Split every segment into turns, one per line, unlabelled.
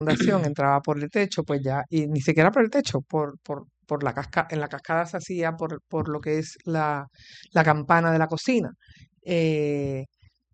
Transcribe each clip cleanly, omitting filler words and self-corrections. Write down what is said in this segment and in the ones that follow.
inundación entraba por el techo, pues ya, y ni siquiera por el techo, por la cascada, en la cascada se hacía por lo que es la campana de la cocina. Eh,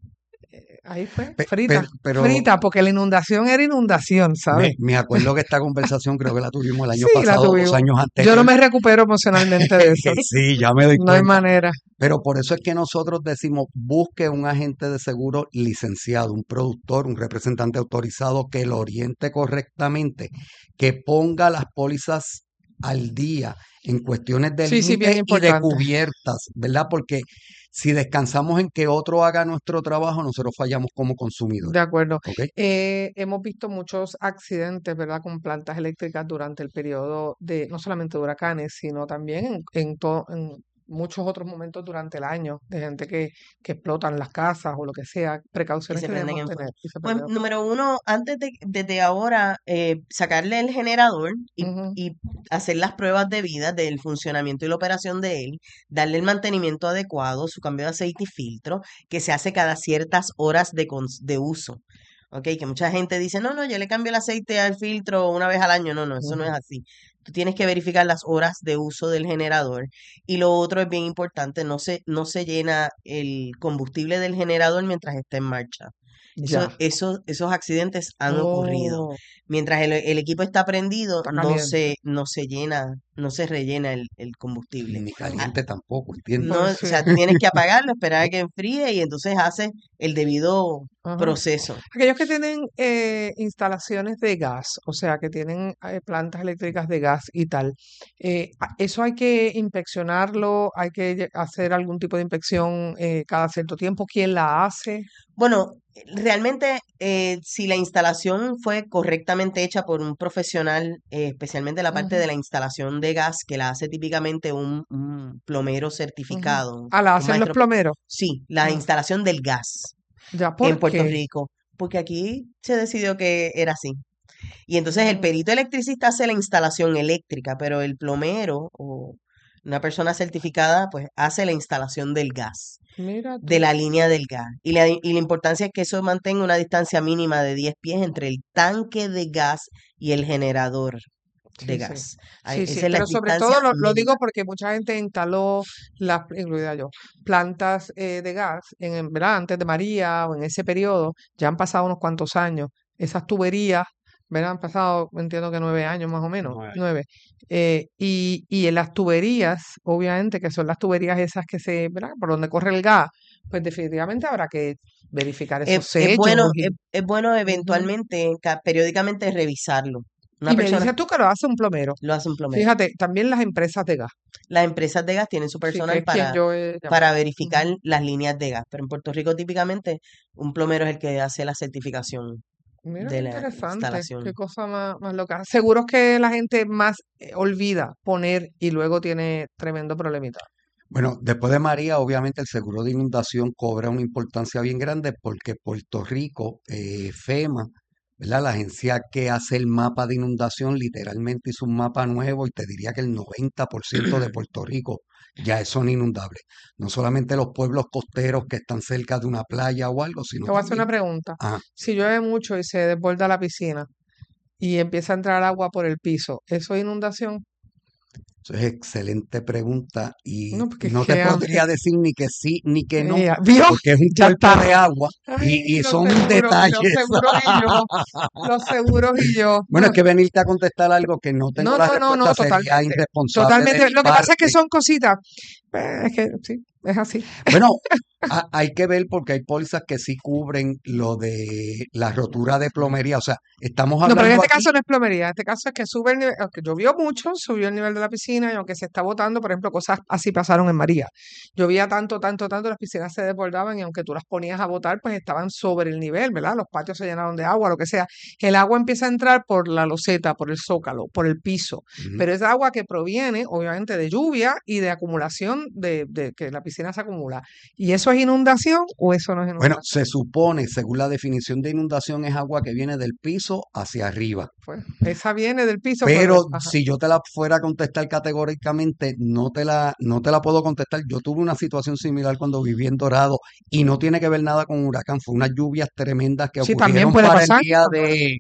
Ahí fue,
Pero
frita, porque la inundación era inundación, ¿sabes?
me acuerdo que esta conversación creo que la tuvimos el año
Sí, la
pasado, dos
tuvimos.
años
Yo no
anteriores.
me recupero emocionalmente de eso.
Sí, ya me doy
No hay
cuenta.
manera.
Pero por eso es que nosotros decimos, busque un agente de seguro licenciado, un productor, un representante autorizado que lo oriente correctamente, que ponga las pólizas al día en cuestiones de
Sí, sí, bien
límite y de
importante.
cubiertas, ¿verdad? Porque si descansamos en que otro haga nuestro trabajo, nosotros fallamos como consumidores,
De acuerdo.
¿ok?
Hemos visto muchos accidentes, ¿verdad?, con plantas eléctricas durante el periodo de, no solamente de huracanes, sino también en muchos otros momentos durante el año, de gente que explotan las casas o lo que sea,
que
precauciones
se
que
prenden
debemos
en
tener.
fuego.
Y se
Pues
prenden en fuego.
número uno, desde ahora, sacarle el generador
Ujú.
y hacer las pruebas debidas del funcionamiento y la operación de él, darle el mantenimiento adecuado, su cambio de aceite y filtro, que se hace cada ciertas horas de uso. Ok, que mucha gente dice, no, no, yo le cambio el aceite al filtro una vez al año. No, no, eso no es
Ujú.
así. Tú tienes que verificar las horas de uso del generador. Y lo otro es bien importante, no se llena el combustible del generador mientras está en marcha.
Ya.
Esos accidentes han ocurrido.
Oh,
Mientras el equipo está prendido,
está
no
caliente.
se, no se llena, no se rellena el combustible.
Ni
Oh,
caliente tampoco, ¿entiendes?
No,
pues
o
sí.
sea, tú tienes que apagarlo, esperar a que enfríe y entonces haces el debido
Ajá.
proceso.
Aquellos que tienen instalaciones de gas, o sea, que tienen plantas eléctricas de gas y tal, eso hay que inspeccionarlo, hay que hacer algún tipo de inspección cada cierto tiempo. ¿Quién la hace?
Bueno, realmente si la instalación fue correctamente hecha por un profesional, especialmente la parte
Ujú,
de la instalación de gas, que la hace típicamente un plomero
ujú.
certificado,
Ah, la
un
hacen los
maestro,
plomeros.
sí, la
Ah,
instalación del gas
ya,
en
¿por
Puerto
qué?
Rico, porque aquí se decidió que era así. Y entonces el
Mm,
perito electricista hace la instalación eléctrica, pero el plomero o una persona certificada, pues hace la instalación del gas,
mira
de
tú.
la línea del gas. Y la importancia es que eso mantenga una distancia mínima de 10 pies entre el tanque de gas y el generador de
Sí, sí.
gas.
Sí, sí.
Esa es la
Pero sobre
distancia
todo lo
mínima.
digo porque mucha gente instaló, incluida yo, plantas de gas, ¿verdad? Antes de María o en ese periodo, ya han pasado unos cuantos años. Esas tuberías, ¿verdad? Han pasado, entiendo que 9 años más o menos, 9. Y en las tuberías, obviamente, que son las tuberías esas ¿verdad? Por donde corre el gas, pues definitivamente habrá que verificar
Es,
esos
es
sellos.
bueno, es bueno
Ujú.
eventualmente, periódicamente revisarlo. Una
Y me
persona
dices tú que lo hace un plomero.
lo hace un plomero.
Fíjate, también las empresas de gas.
Las empresas de gas tienen su
Sí, que
personal
es quien
para,
yo he
para
llamado.
verificar
Ujú.
las líneas de gas, pero en Puerto Rico típicamente un plomero es el que hace la certificación
Mira qué
de la
interesante, qué
instalación.
cosa más loca. Seguro que la gente más olvida poner y luego tiene tremendo problemita.
Bueno, después de María, obviamente el seguro de inundación cobra una importancia bien grande porque Puerto Rico, FEMA, ¿verdad? La agencia que hace el mapa de inundación, literalmente hizo un mapa nuevo y te diría que el 90% de Puerto Rico ya son inundables. No solamente los pueblos costeros que están cerca de una playa o algo, sino
Te voy a hacer
también...
una pregunta.
Ah,
Si llueve mucho y se desborda la piscina y empieza a entrar agua por el piso, ¿eso es inundación?
eso es excelente pregunta y
No, porque es
no te
que antes,
podría decir ni que sí ni que no,
¿vio?
porque es un
Ya
cuerpo
está.
de agua
Ay,
y
los
son
seguros, los
detalles.
seguros y yo, los seguros y yo.
Bueno, es que venirte a contestar algo que no tengo
No,
la
no, no,
respuesta
no,
sería
totalmente.
irresponsable de
Totalmente.
mi
Lo que pasa es que
parte.
son cositas. Es que sí, es así.
Bueno, hay que ver porque hay pólizas que sí cubren lo de la rotura de plomería. O sea, estamos
No, pero en
hablando
este
aquí.
caso no es plomería, en este caso es que sube el nivel, aunque llovió mucho, subió el nivel de la piscina y aunque se está botando, por ejemplo, cosas así pasaron en María. Llovía tanto, tanto, tanto, las piscinas se desbordaban y aunque tú las ponías a botar, pues estaban sobre el nivel, ¿verdad? Los patios se llenaron de agua, lo que sea. El agua empieza a entrar por la loseta, por el zócalo, por el piso,
Ujú.
pero es agua que proviene, obviamente, de lluvia y de acumulación de que la piscina se acumula. ¿Y eso es inundación o eso no es
Bueno,
inundación?
se supone, según la definición de inundación, es agua que viene del piso hacia arriba.
Pues esa viene del piso,
Pero
ajá.
si yo te la fuera a contestar categóricamente, no te la puedo contestar. Yo tuve una situación similar cuando viví en Dorado y no tiene que ver nada con un huracán. Fue unas lluvias tremendas que
Sí, también
ocurrieron
puede
para el
pasar.
día
Ajá.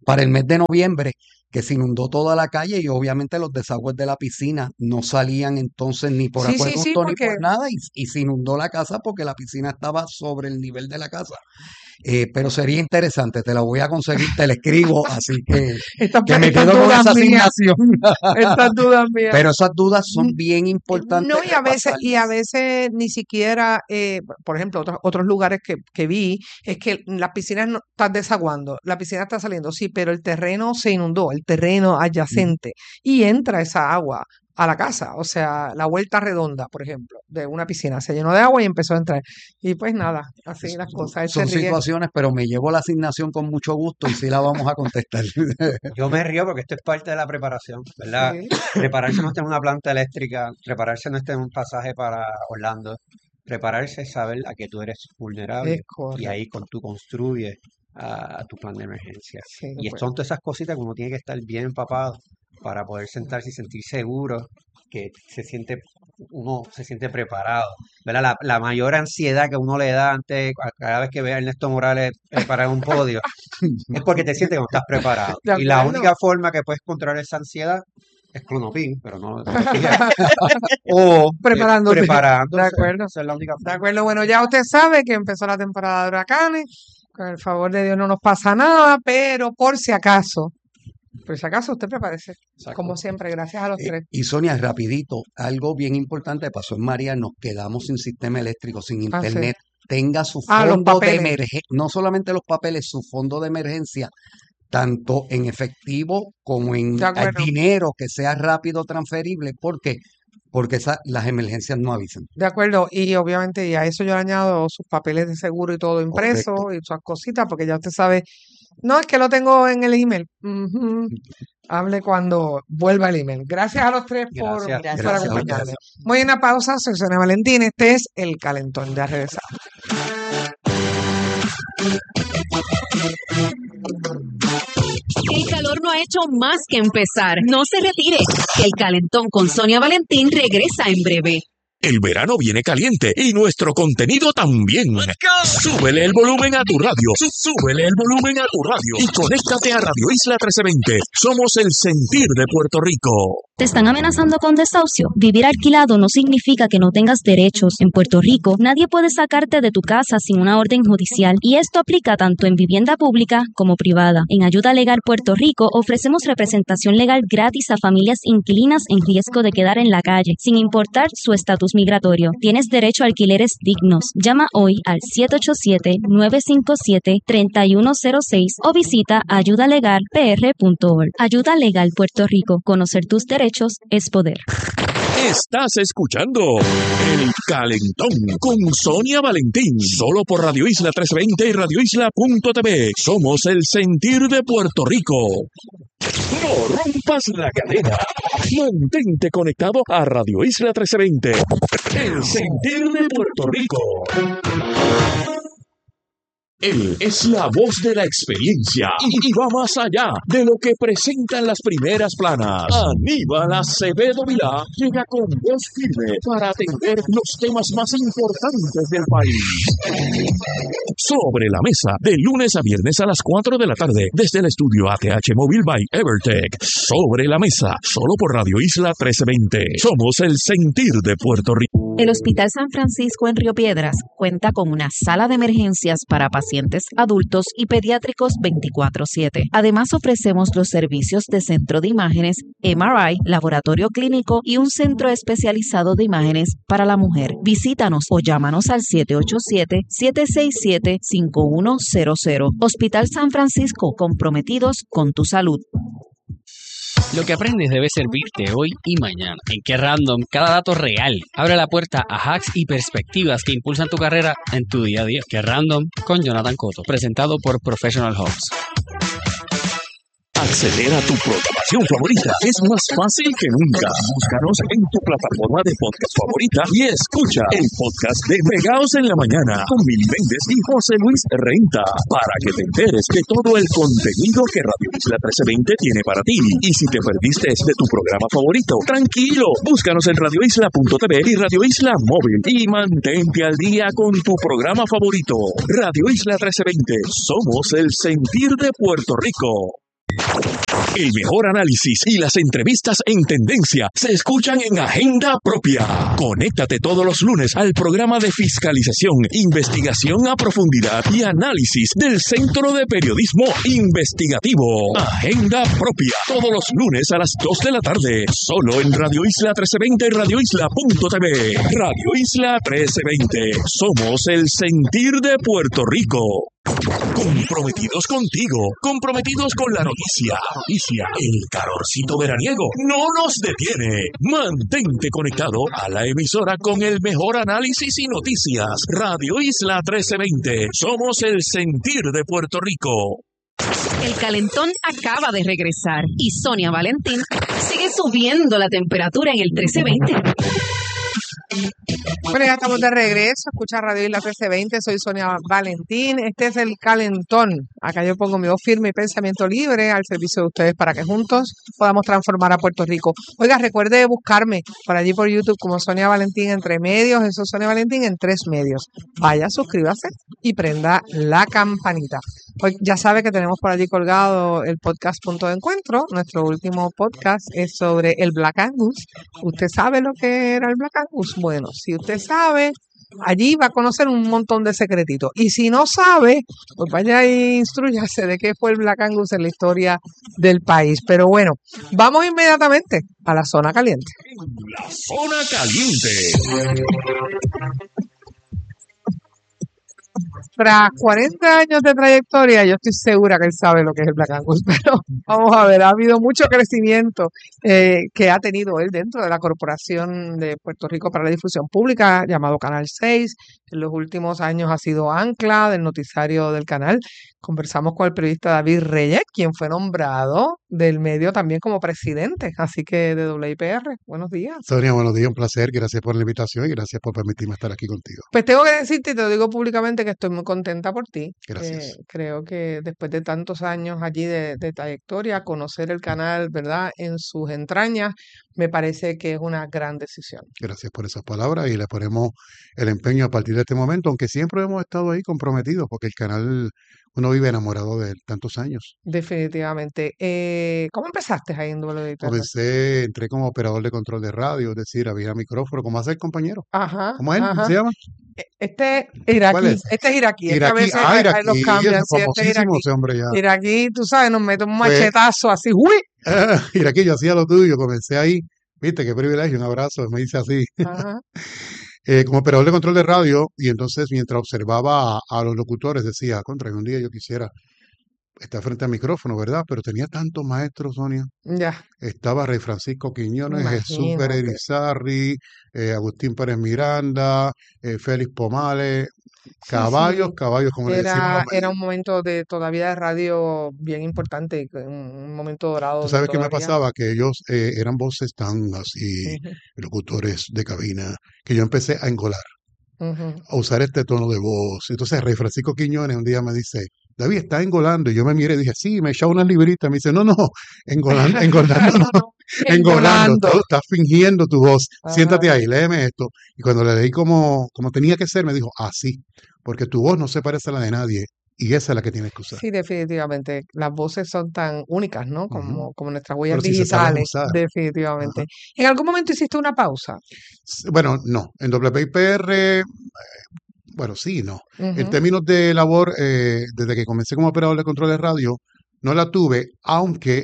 para el mes de noviembre, que se inundó toda la calle y obviamente los desagües de la piscina no salían entonces ni por
Sí,
acueducto ni
porque
por nada y se inundó la casa porque la piscina estaba sobre el nivel de la casa. Pero sería interesante, te la voy a conseguir, te la escribo, así que me
estas
quedo con
dudas
esa
mías,
asignación.
estas dudas mías.
Pero esas dudas son bien importantes
No, y a
repasarlas.
veces ni siquiera, por ejemplo, otros lugares que vi, es que las piscinas no están desaguando, la piscina está saliendo, sí, pero el terreno se inundó, el terreno adyacente, y entra esa agua a la casa, o sea, la vuelta redonda, por ejemplo, de una piscina, se llenó de agua y empezó a entrar. Y pues nada, así las cosas, él se
Son
ríe.
situaciones, pero me llevo la asignación con mucho gusto y sí la vamos a contestar.
Yo me río porque esto es parte de la preparación, ¿verdad?
Sí,
Prepararse no está en una planta eléctrica, prepararse no está en un pasaje para Orlando. Prepararse es saber a que tú eres vulnerable
es
y
correcto,
ahí tú construyes a tu plan de emergencia.
sí,
Y son todas esas cositas que uno tiene que estar bien empapado para poder sentarse y sentir seguro que uno se siente preparado, ¿verdad? La mayor ansiedad que uno le da antes, cada vez que ve a Ernesto Morales parar en un podio, es porque te sientes que no estás preparado.
de
Y la
acuerdo.
única forma que puedes controlar esa ansiedad es Clonopin, pero no o
Preparándote, de
preparándose.
acuerdo.
Esa es la única
De
forma.
acuerdo, bueno, ya usted sabe que empezó la temporada de huracanes. Con el favor de Dios no nos pasa nada, pero por si acaso usted prepárese.
Exacto.
Como siempre, gracias a los tres.
Y Sonia, rapidito, algo bien importante pasó en María, nos quedamos sin sistema eléctrico, sin
Ah, sí.
internet. Tenga su
Los
fondo de
papeles.
emergencia, no solamente los papeles, su fondo de emergencia, tanto en efectivo como en
De acuerdo.
dinero que sea rápido transferible. ¿Por qué? Porque las emergencias no avisan.
De acuerdo, y obviamente y a eso yo le añado sus papeles de seguro y todo impreso
Correcto.
y esas cositas, porque ya usted sabe, no es que lo tengo en el email. Ujú. Hable cuando vuelva el email. Gracias a los tres por
Gracias.
Gracias.
Gracias a
acompañarme.
ustedes.
Voy a una pausa, soy Sonia Valentín, este es El Calentón, ya regresamos.
El calor no ha hecho más que empezar. No se retire. El Calentón con Sonia Valentín regresa en breve.
El verano viene caliente y nuestro contenido también. Súbele el volumen a tu radio. Súbele el volumen a tu radio. Y conéctate a Radio Isla 1320. Somos el sentir de Puerto Rico.
¿Te están amenazando con desahucio? Vivir alquilado no significa que no tengas derechos. En Puerto Rico, nadie puede sacarte de tu casa sin una orden judicial. Y esto aplica tanto en vivienda pública como privada. En Ayuda Legal Puerto Rico ofrecemos representación legal gratis a familias inquilinas en riesgo de quedar en la calle, sin importar su estatus migratorio. Tienes derecho a alquileres dignos. Llama hoy al 787-957-3106 o visita ayudalegalpr.org. Ayuda Legal Puerto Rico. Conocer tus derechos es poder.
Estás escuchando El Calentón con Sonia Valentín. Solo por Radio Isla 1320 y radioisla.tv. Somos el sentir de Puerto Rico. No rompas la cadena. Mantente conectado a Radio Isla 1320. El sentir de Puerto Rico. Él es la voz de la experiencia y va más allá de lo que presentan las primeras planas. Aníbal Acevedo Vilá llega con voz firme para atender los temas más importantes del país. Sobre la mesa, de lunes a viernes a las 4 de la tarde, desde el estudio ATH Móvil by Evertech. Sobre la mesa, solo por Radio Isla 1320. Somos el sentir de Puerto Rico.
El Hospital San Francisco en Río Piedras cuenta con una sala de emergencias para pacientes adultos y pediátricos 24/7. Además, ofrecemos los servicios de centro de imágenes, MRI, laboratorio clínico y un centro especializado de imágenes para la mujer. Visítanos o llámanos al 787-767-5100. Hospital San Francisco, comprometidos con tu salud.
Lo que aprendes debe servirte hoy y mañana. En Qué Random, cada dato real abre la puerta a hacks y perspectivas que impulsan tu carrera en tu día a día. Qué Random con Jonathan Cotto, presentado por Professional Hubs.
Acceder a tu programación favorita es más fácil que nunca. Búscanos en tu plataforma de podcast favorita y escucha el podcast de Pegaos en la Mañana con Mili Méndez y José Luis Renta para que te enteres de todo el contenido que Radio Isla 1320 tiene para ti. Y si te perdiste de tu programa favorito, tranquilo, búscanos en radioisla.tv y Radio Isla Móvil y mantente al día con tu programa favorito. Radio Isla 1320, somos el sentir de Puerto Rico. El mejor análisis y las entrevistas en tendencia se escuchan en Agenda Propia. Conéctate todos los lunes al programa de fiscalización, investigación a profundidad y análisis del Centro de Periodismo Investigativo. Agenda Propia, todos los lunes a las 2 de la tarde, solo en Radio Isla 1320 y radioisla.tv. Radio Isla 1320, somos el sentir de Puerto Rico. Comprometidos contigo, comprometidos con la noticia. El calorcito veraniego no nos detiene. Mantente conectado a la emisora con el mejor análisis y noticias. Radio Isla 1320, somos el sentir de Puerto Rico.
El calentón acaba de regresar y Sonia Valentín sigue subiendo la temperatura en el 1320.
Bueno, ya estamos de regreso. Escucha Radio Isla 1320. Soy Sonia Valentín. Este es el calentón. Acá yo pongo mi voz firme y pensamiento libre al servicio de ustedes para que juntos podamos transformar a Puerto Rico. Oiga, recuerde buscarme por allí por YouTube como Sonia Valentín entre medios. Eso es Sonia Valentín en 3 medios. Vaya, suscríbase y prenda la campanita. Pues ya sabe que tenemos por allí colgado el podcast Punto de Encuentro. Nuestro último podcast es sobre el Black Angus. ¿Usted sabe lo que era el Black Angus? Bueno, si usted sabe, allí va a conocer un montón de secretitos. Y si no sabe, pues vaya y instrúyase de qué fue el Black Angus en la historia del país. Pero bueno, vamos inmediatamente a la zona caliente.
La zona caliente.
Tras 40 años de trayectoria, yo estoy segura que él sabe lo que es el Black Angus, pero vamos a ver, ha habido mucho crecimiento que ha tenido él dentro de la Corporación de Puerto Rico para la Difusión Pública, llamado Canal 6. En los últimos años ha sido ancla del noticiario del canal. Conversamos con el periodista David Reyes, quien fue nombrado del medio también como presidente, así que de WIPR. Buenos días.
Sonia, buenos días, un placer. Gracias por la invitación y gracias por permitirme estar aquí contigo.
Pues tengo que decirte, y te lo digo públicamente, que estoy muy contenta por ti.
Gracias.
Creo que después de tantos años allí de trayectoria, conocer el canal, ¿verdad?, en sus entrañas, me parece que es una gran decisión.
Gracias por esas palabras y le ponemos el empeño a partir de este momento, aunque siempre hemos estado ahí comprometidos, porque el canal, uno vive enamorado de él tantos años.
Definitivamente. ¿Cómo empezaste ahí en WIPR?
Entré como operador de control de radio, es decir, había micrófono, como hace el compañero.
Ajá,
¿Cómo es él? ¿Cómo
ajá.
se llama?
Este
¿Cuál
iraquí,
es?
este es iraquí, es que a
Iraquí.
veces
Ah,
los
Iraquí, ese
cambian,
es
sí, este es
famosísimo
iraquí.
ese hombre ya.
Iraquí, tú sabes, nos mete un
Pues,
machetazo así, ¡uy!
Iraquí, yo hacía lo tuyo, comencé ahí. Viste, qué privilegio, un abrazo, me dice así.
Ajá.
Como operador de control de radio, y entonces mientras observaba a los locutores decía, contra, un día yo quisiera estar frente al micrófono, ¿verdad? Pero tenía tantos maestros, Sonia.
Ya,
Estaba Rey Francisco Quiñones, Jesús Pérez
imagínate.
Irizarry, Agustín Pérez Miranda, Félix Pomales,
Sí, sí.
caballos, como le decimos los
Era un momento todavía de radio bien importante, un momento dorado
¿Tú
donde
sabes qué me
todavía.
pasaba? Que ellos eran voces tan así,
Ujú,
locutores de cabina, que yo empecé a engolar,
ujú.
a usar este tono de voz. Entonces Rey Francisco Quiñones un día me dice, David, ¿estás engolando? Y yo me miré y dije, sí, me echaba unas libritas. Me dice, no, engolando, engolando, no,
No,
engolando,
engolando.
estás fingiendo tu voz. Siéntate
Ajá.
ahí, léeme esto. Y cuando le leí como tenía que ser, me dijo, así, porque tu voz no se parece a la de nadie y esa es la que tienes que usar.
Sí, definitivamente. Las voces son tan únicas, ¿no?
Ujú.
Como nuestras huellas
Pero si se saben
digitales,
usar.
definitivamente.
Ajá.
¿En algún momento hiciste una pausa?
Bueno, no, en WIPR, bueno, sí, no. En
Ujú,
términos de labor, desde que comencé como operador de control de radio, no la tuve, aunque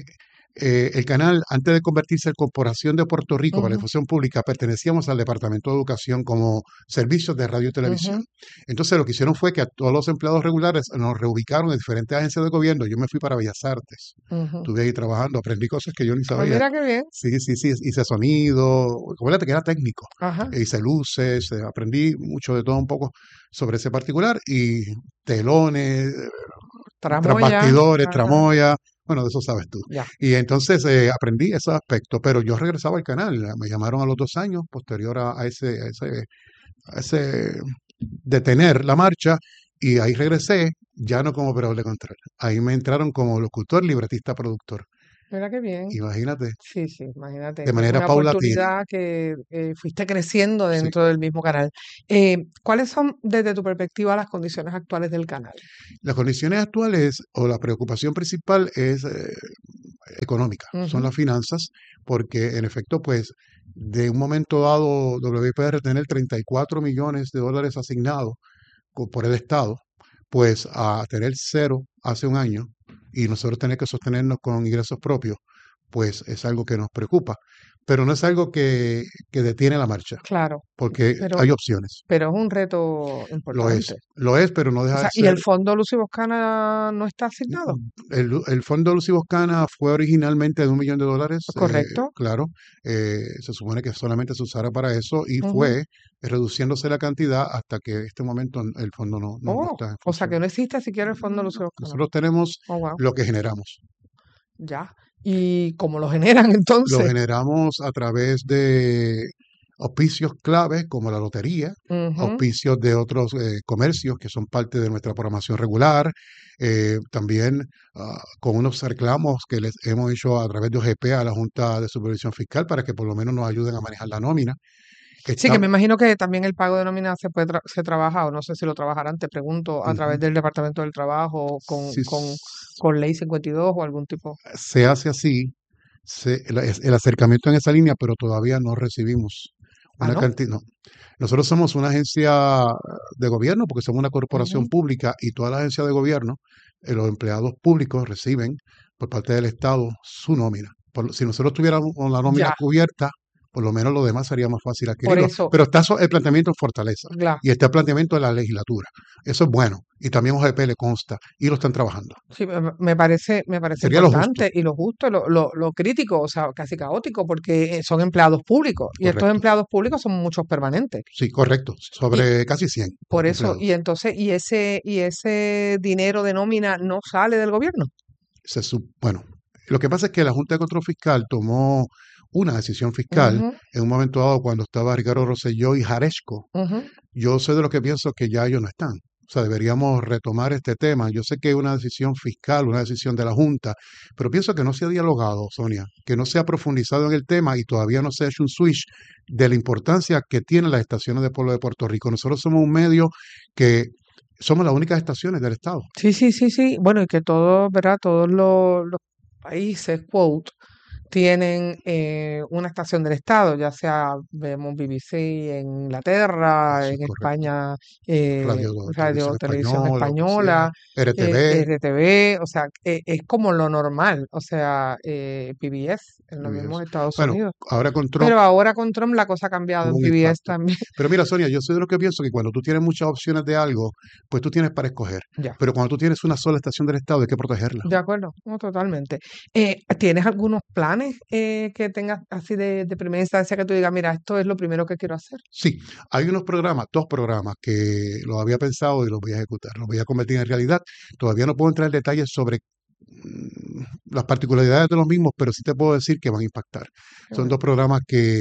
el canal, antes de convertirse en Corporación de Puerto Rico para la
ujú,
Difusión Pública, pertenecíamos al Departamento de Educación como servicios de radio y televisión.
ujú,
Entonces, lo que hicieron fue que a todos los empleados regulares nos reubicaron en diferentes agencias de gobierno. Yo me fui para Bellas Artes.
ujú.
Estuve ahí trabajando, aprendí cosas que yo ni
Pues
sabía.
mira qué bien.
Sí, hice sonido, acuérdate que era técnico,
Ajá.
hice luces, aprendí mucho de todo un poco sobre ese particular y telones, tras
Tramoya.
bastidores,
Ajá.
tramoya, bueno, de eso sabes tú.
Ya.
Y entonces aprendí esos aspectos, pero yo regresaba al canal, me llamaron a los 2 años, posterior a ese detener la marcha, y ahí regresé, ya no como operador de control, ahí me entraron como locutor, libretista, productor.
Mira qué bien.
Imagínate,
Sí, sí, imagínate.
de manera
Una
paulatina.
oportunidad que fuiste creciendo
Sí.
dentro del mismo canal. ¿Cuáles son, desde tu perspectiva, las condiciones actuales del canal?
Las condiciones actuales o la preocupación principal es económica, son
Ujú.
las finanzas, porque en efecto, pues, de un momento dado, WIPR tener 34 millones de dólares asignados por el Estado, pues a tener cero hace un año y nosotros tener que sostenernos con ingresos propios, pues es algo que nos preocupa, pero no es algo que detiene la marcha,
Claro,
porque
pero,
hay opciones.
pero es un reto importante.
Lo es, pero no
O
deja
sea,
de
¿y
ser.
el fondo Lucy Boscana no está asignado?
El fondo Lucy Boscana fue originalmente de $1 millón,
¿Correcto?
claro, se supone que solamente se usara para eso y
Ujú.
fue reduciéndose la cantidad hasta que este momento el fondo no
Oh,
está en
o sea que
función.
no existe siquiera el fondo Lucy Boscana.
Nosotros tenemos
Oh, wow.
lo que generamos.
Ya. ¿Y cómo lo generan
Lo
entonces?
generamos a través de auspicios claves como la lotería,
Ujú.
auspicios de otros comercios que son parte de nuestra programación regular, también con unos reclamos que les hemos hecho a través de OGP a la Junta de Supervisión Fiscal para que por lo menos nos ayuden a manejar la nómina.
Sí, que me imagino que también el pago de nómina se trabaja, o no sé si lo trabajarán, te pregunto, a través
Ujú.
del Departamento del Trabajo
Si
con Ley 52 o algún tipo.
se hace así, el acercamiento en esa línea, pero todavía no recibimos
Ah,
una
¿no?
cantidad. No. Nosotros somos una agencia de gobierno porque somos una corporación
Ujú.
pública y todas las agencias de gobierno, los empleados públicos reciben por parte del Estado su nómina. Si nosotros tuviéramos la nómina
Ya,
cubierta, por lo menos lo demás sería más fácil
por
adquirirlo.
eso,
Pero está el planteamiento en Fortaleza
ya,
y está el planteamiento de la legislatura. Eso es bueno y también OGP le consta y lo están trabajando.
sí, me parece
Sería lo justo,
importante y lo justo, lo crítico, o sea, casi caótico, porque son empleados públicos y estos
correcto.
empleados públicos son muchos permanentes.
Sí, correcto.
Y
Sobre casi 100
por eso, y
empleados.
entonces, ese dinero de nómina no sale del gobierno.
Bueno, lo que pasa es que la Junta de Control Fiscal tomó una decisión fiscal
Ujú,
en un momento dado cuando estaba Ricardo Rosselló y Jaresco.
ujú.
Yo soy de los que pienso que ya ellos no están. O sea, deberíamos retomar este tema. Yo sé que es una decisión fiscal, una decisión de la Junta, pero pienso que no se ha dialogado, Sonia, que no se ha profundizado en el tema y todavía no se ha hecho un switch de la importancia que tienen las estaciones de pueblo de Puerto Rico. Nosotros somos un medio que somos las únicas estaciones del Estado.
Sí, sí, sí, sí. Bueno, y que todos, ¿verdad? Todos los países, quote, tienen una estación del Estado, ya sea, vemos BBC en Inglaterra,
Eso es
en
correcto.
España,
Televisión
Televisión
Española, lo que sea,
Española,
RTV,
RTV, o sea, es como lo normal, o sea, PBS en los
PBS.
mismos Estados
Bueno,
Unidos.
ahora con Trump
Pero ahora con Trump la cosa ha cambiado
tuvo
en
un
PBS
impacto.
también.
Pero mira, Sonia, yo soy de los que pienso que cuando tú tienes muchas opciones de algo, pues tú tienes para escoger.
Ya.
Pero cuando tú tienes una sola estación del Estado, hay que protegerla.
De acuerdo, no, totalmente. ¿Tienes algunos planes que tengas así de primera instancia que tú digas, mira, esto es lo primero que quiero hacer?
Sí, hay unos programas, dos programas que los había pensado y los voy a ejecutar, los voy a convertir en realidad. Todavía no puedo entrar en detalles sobre las particularidades de los mismos, pero sí te puedo decir que van a impactar.
Qué
Son
bueno.
dos programas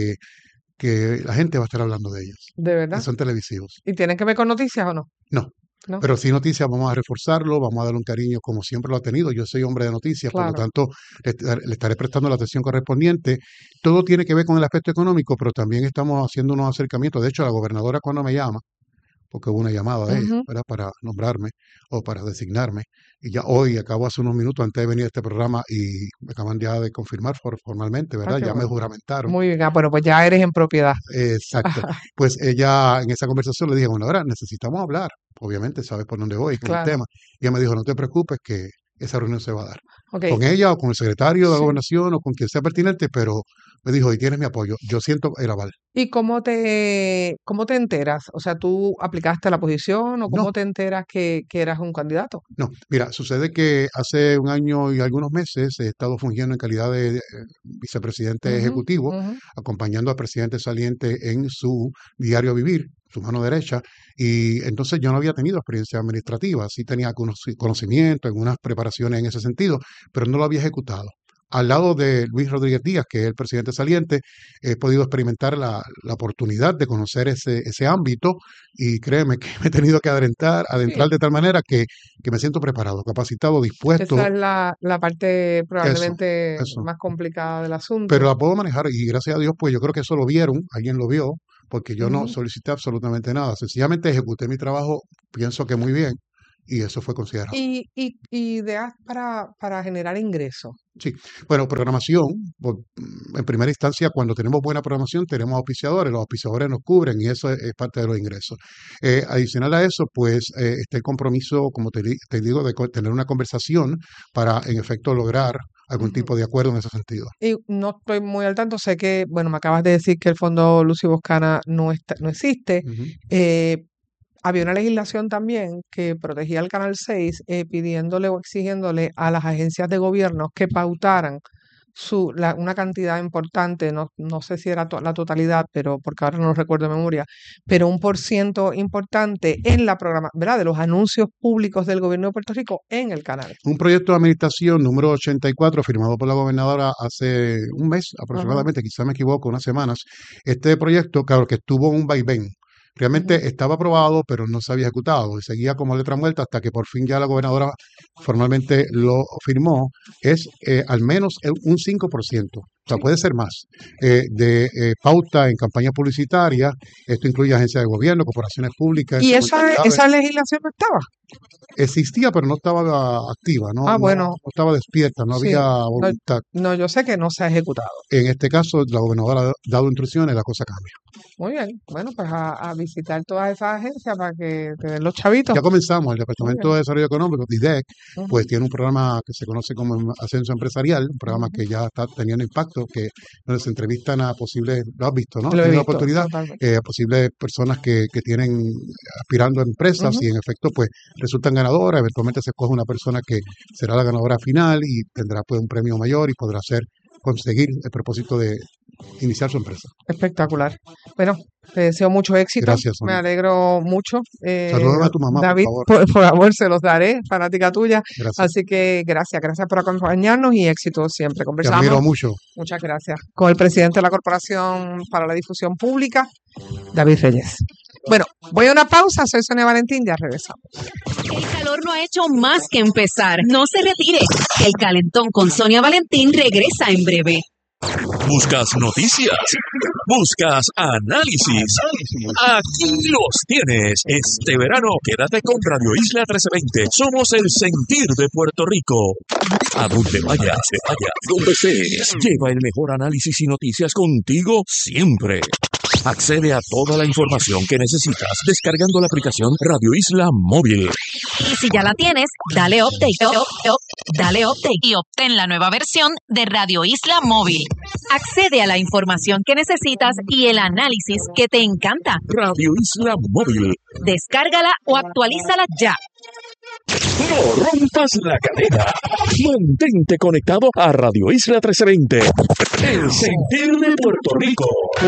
que la gente va a estar hablando de ellos
¿De
y
verdad?
son televisivos.
¿Y tienen que ver con noticias o no?
No,
¿No?
pero sí noticias, vamos a reforzarlo, vamos a darle un cariño como siempre lo ha tenido. Yo soy hombre de noticias, por lo
Claro.
tanto le estaré prestando la atención correspondiente. Todo tiene que ver con el aspecto económico, pero también estamos haciendo unos acercamientos. De hecho, la gobernadora cuando me llama, porque hubo una llamada de ella,
Ujú.
¿verdad? Para nombrarme o para designarme. Y ya hoy, acabo hace unos minutos antes de venir a este programa y me acaban ya de confirmar formalmente,
Ah,
¿verdad?
qué
Ya me
bueno.
juramentaron.
Muy bien, bueno, pues ya eres en propiedad.
Exacto. Pues ella en esa conversación le dije, bueno, ahora necesitamos hablar. Obviamente sabes por dónde voy con el
Claro.
tema. Y ella me dijo, no te preocupes que esa reunión se va a dar.
Ok,
Con ella o con el secretario de la
sí.
gobernación o con quien sea pertinente, pero me dijo, y tienes mi apoyo. Yo siento el aval.
¿Y cómo te enteras? O sea, ¿tú aplicaste a la posición o
No,
cómo te enteras que eras un candidato?
no. Mira, sucede que hace un año y algunos meses he estado fungiendo en calidad de vicepresidente
Ujú,
ejecutivo,
ujú.
acompañando al presidente saliente en su diario vivir, su mano derecha, y entonces yo no había tenido experiencia administrativa, sí tenía algunos conocimientos, algunas preparaciones en ese sentido, pero no lo había ejecutado. al lado de Luis Rodríguez Díaz, que es el presidente saliente, he podido experimentar la oportunidad de conocer ese ámbito y créeme que me he tenido que adentrar
Sí.
de tal manera que me siento preparado, capacitado, dispuesto.
Esa es la parte
Eso,
probablemente
eso.
más complicada del
Pero
asunto.
la puedo manejar y gracias a Dios, pues yo creo que eso lo vieron, alguien lo vio, porque yo no
Ujú.
solicité absolutamente nada. Sencillamente ejecuté mi trabajo, pienso que muy bien, y eso fue considerado.
Y ideas para generar ingresos.
Sí, bueno, programación, en primera instancia, cuando tenemos buena programación, tenemos auspiciadores, los auspiciadores nos cubren y eso es parte de los ingresos. Adicional a eso, pues está el compromiso, como te digo, de tener una conversación para, en efecto, lograr algún
Ujú.
tipo de acuerdo en ese sentido.
Y no estoy muy al tanto, sé que, bueno, me acabas de decir que el Fondo Lucy Boscana no existe.
Ujú.
Había una legislación también que protegía al Canal 6 pidiéndole o exigiéndole a las agencias de gobierno que pautaran una cantidad importante, no sé si era la totalidad, pero porque ahora no lo recuerdo de memoria, pero un % importante en la programa, ¿verdad? De los anuncios públicos del gobierno de Puerto Rico en el canal.
Un proyecto de administración número 84, firmado por la gobernadora hace un mes
Ajá.
aproximadamente, quizá me equivoco, unas semanas. Este proyecto, claro, que tuvo un vaivén. Realmente
Ujú.
estaba aprobado, pero no se había ejecutado y seguía como letra muerta hasta que por fin ya la gobernadora formalmente lo firmó. Es al menos un 5%, o sea,
Sí.
puede ser más, de pauta en campaña publicitaria. Esto incluye agencias de gobierno, corporaciones públicas,
Y
instrumentalidades.
esa legislación no estaba.
Existía, pero no estaba activa, no
Bueno,
estaba despierta, no
sí.
había
No,
voluntad.
no, yo sé que no se ha ejecutado.
En este caso, la gobernadora ha dado instrucciones, la cosa cambia.
Muy bien. Bueno, pues a visitar todas esas agencias para que te den los chavitos.
Ya comenzamos, el
Muy
Departamento
bien.
de Desarrollo Económico, DIDEC,
Ujú,
pues tiene un programa que se conoce como Ascenso Empresarial, un programa
ujú.
que ya está teniendo impacto, donde se entrevistan a posibles, lo has visto, ¿no?
Lo he
Tenido la
visto,
oportunidad,
totalmente.
a posibles personas que tienen aspirando a empresas
Ujú.
y en efecto, pues resultan ganadoras, eventualmente se escoge una persona que será la ganadora final y tendrá pues un premio mayor y podrá conseguir el propósito de iniciar su empresa.
Espectacular. Bueno, te deseo mucho éxito.
Gracias,
Me
Sonia.
alegro mucho.
Salúdame a tu mamá, por
David,
favor.
por favor, se los daré, fanática tuya.
Gracias.
Así que gracias por acompañarnos y éxito siempre.
Te
Conversamos.
admiro mucho.
Muchas gracias. Con el presidente de la Corporación para la Difusión Pública, David Reyes. Bueno, voy a una pausa. Soy Sonia Valentín, ya regresamos.
El calor no ha hecho más que empezar. No se retire. El calentón con Sonia Valentín regresa en breve.
¿Buscas noticias? ¿Buscas análisis? Aquí los tienes. Este verano quédate con Radio Isla 1320. Somos el sentir de Puerto Rico. A donde vayas, donde estés, lleva el mejor análisis y noticias contigo siempre. Accede a toda la información que necesitas descargando la aplicación Radio Isla Móvil.
Y si ya la tienes, dale update. Dale update y obtén la nueva versión de Radio Isla Móvil. Accede a la información que necesitas y el análisis que te encanta.
Radio Isla Móvil.
Descárgala o actualízala ya.
No rompas la cadena. Mantente conectado a Radio Isla 1320. El sentir de Puerto Rico.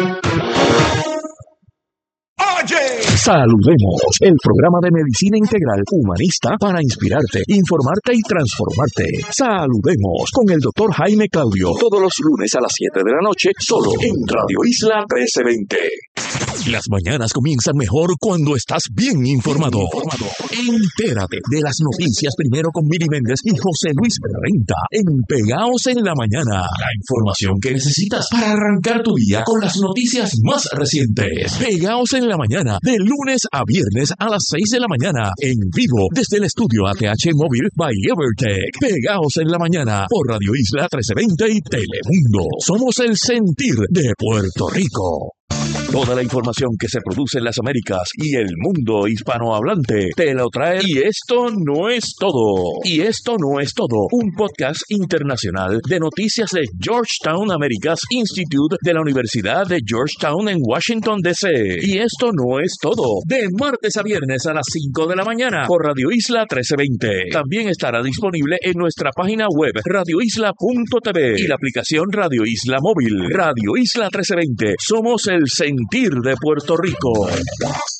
Oye, saludemos el programa de medicina integral humanista para inspirarte, informarte y transformarte. Saludemos con el doctor Jaime Claudio todos los lunes a las 7 de la noche solo en Radio Isla 1320. Las mañanas comienzan mejor cuando estás bien informado. Entérate de las noticias primero con Miri Méndez y José Luis Renta en Pegaos en la Mañana. La información que necesitas para arrancar tu día con las noticias más recientes. Pegaos en la Mañana, de lunes a viernes a las 6 de la mañana, en vivo desde el estudio ATH Móvil by Evertech. Pegaos en la Mañana por Radio Isla 1320 y Telemundo. Somos el sentir de Puerto Rico. Toda la información que se produce en las Américas y el mundo hispanohablante te lo trae. Y esto no es todo. Y esto no es todo. Un podcast internacional de noticias de Georgetown Americas Institute de la Universidad de Georgetown en Washington, D.C. Y esto no es todo. De martes a viernes a las 5 de la mañana por Radio Isla 1320. También estará disponible en nuestra página web radioisla.tv y la aplicación Radio Isla Móvil. Radio Isla 1320. Somos el sentir de Puerto Rico.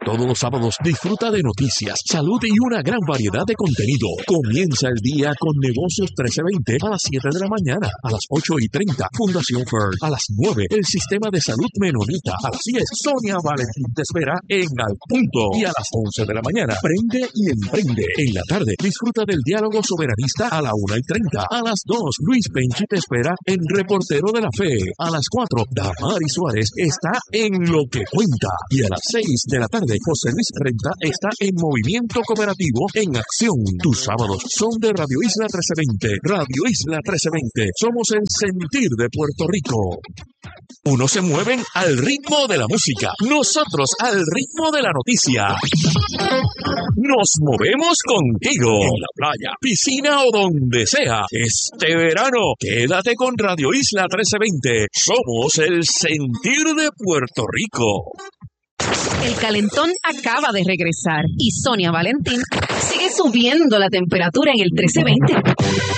Todos los sábados disfruta de noticias, salud y una gran variedad de contenido. Comienza el día con Negocios 1320 a las 7 de la mañana, a las 8:30 Fundación Fern, a las 9 el Sistema de Salud Menonita, a las 10 Sonia Valentín te espera en Al Punto y a las 11 de la mañana Prende y Emprende. En la tarde disfruta del diálogo soberanista a la 1:30, a las 2 Luis Penchi te espera en Reportero de la Fe, a las 4 Damari Suárez está en Lo que Cuenta y a las 6 de la tarde José Luis Renta está en Movimiento Cooperativo en Acción. Tus sábados son de Radio Isla 1320. Radio Isla 1320. Somos el sentir de Puerto Rico. Unos se mueven al ritmo de la música, nosotros al ritmo de la noticia. Nos movemos contigo en la playa, piscina o donde sea. Este verano, quédate con Radio Isla 1320. Somos el sentir de Puerto Rico.
El calentón acaba de regresar y Sonia Valentín sigue subiendo la temperatura en el 1320.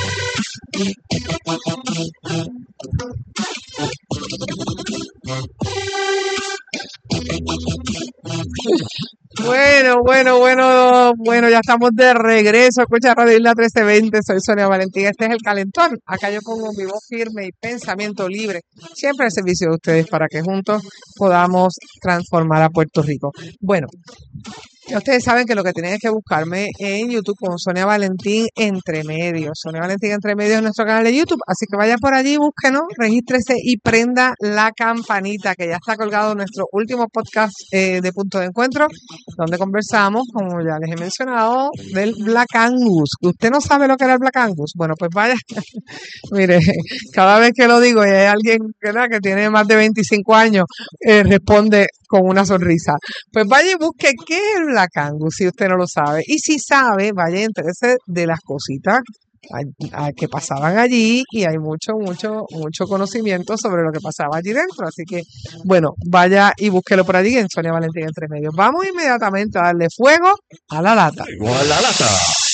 Bueno, ya estamos de regreso. Escucha Radio Isla 1320, soy Sonia Valentín. Este es el calentón. Acá yo pongo mi voz firme y pensamiento libre, siempre al servicio de ustedes para que juntos podamos transformar a Puerto Rico. Bueno, ya ustedes saben que lo que tienen es que buscarme en YouTube con Sonia Valentín Entre Medios. Sonia Valentín Entre Medios es nuestro canal de YouTube, así que vaya por allí, búsquenos, regístrese y prenda la campanita, que ya está colgado nuestro último podcast de Punto de Encuentro, donde conversamos, como ya les he mencionado, del Black Angus. ¿Usted no sabe lo que era el Black Angus? Bueno, pues vaya, mire, cada vez que lo digo y hay alguien, ¿verdad?, que tiene más de 25 años, responde con una sonrisa. Pues vaya y busque qué es el Black Angus, si usted no lo sabe. Y si sabe, vaya y entérese de las cositas que pasaban allí, y hay mucho conocimiento sobre lo que pasaba allí dentro. Así que, bueno, vaya y búsquelo por allí en Sonia Valentín Entre Medios. Vamos inmediatamente a darle fuego a la lata.
Fuego a la lata.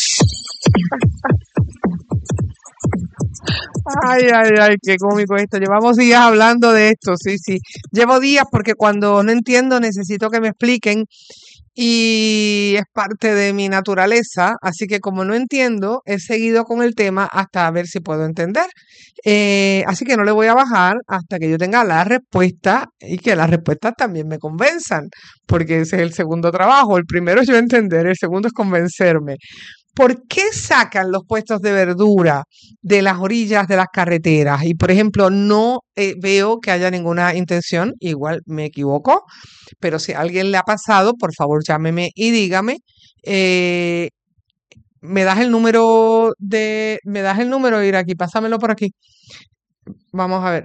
Ay, qué cómico esto. Llevamos días hablando de esto, sí. Llevo días porque cuando no entiendo necesito que me expliquen y es parte de mi naturaleza, así que como no entiendo, he seguido con el tema hasta ver si puedo entender. Así que no le voy a bajar hasta que yo tenga la respuesta y que las respuestas también me convenzan, porque ese es el segundo trabajo. El primero es yo entender, el segundo es convencerme. ¿Por qué sacan los puestos de verdura de las orillas de las carreteras? Y, por ejemplo, no veo que haya ninguna intención, igual me equivoco, pero si a alguien le ha pasado, por favor llámeme y dígame. ¿Me das el número, Iraqi? Pásamelo por aquí. Vamos a ver,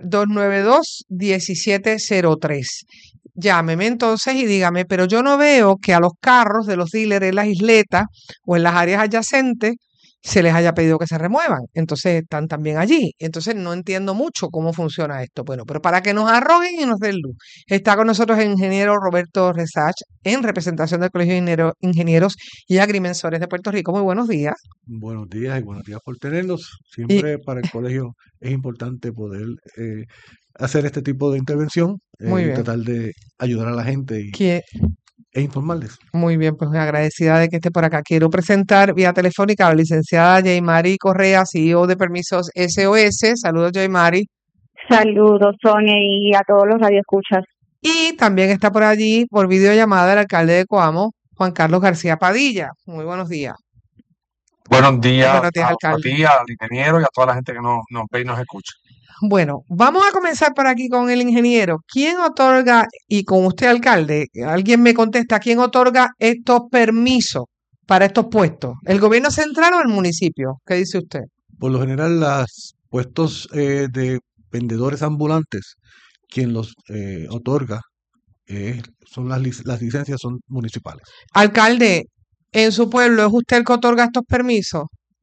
292-1703. Llámeme entonces y dígame, pero yo no veo que a los carros de los dealers en las isletas o en las áreas adyacentes se les haya pedido que se remuevan. Entonces están también allí. Entonces no entiendo mucho cómo funciona esto. Bueno, pero para que nos arroguen y nos den luz, está con nosotros el ingeniero Roberto Resach, en representación del Colegio de Ingenieros y Agrimensores de Puerto Rico. Muy buenos días.
Buenos días y buenos días por tenernos. Siempre para el colegio es importante poder hacer este tipo de intervención
Muy
y
bien.
tratar de ayudar a la gente e informarles.
Muy bien, pues muy agradecida de que esté por acá. Quiero presentar vía telefónica a la licenciada Yaimari Correa, CEO de Permisos SOS. Saludos, Yaimari.
Saludos, Sonia, y a todos los radioescuchas.
Y también está por allí, por videollamada, el alcalde de Coamo, Juan Carlos García Padilla. Muy buenos días.
Buenos días
Buenos días,
a
alcalde.
ti, al ingeniero y a toda la gente que nos ve y nos escucha.
Bueno, vamos a comenzar por aquí con el ingeniero. ¿Quién otorga, y con usted, alcalde, alguien me contesta, quién otorga estos permisos para estos puestos? ¿El gobierno central o el municipio? ¿Qué dice usted?
Por lo general, los puestos de vendedores ambulantes, quien los otorga, son las licencias son municipales.
Alcalde, ¿en su pueblo es usted el que otorga estos permisos?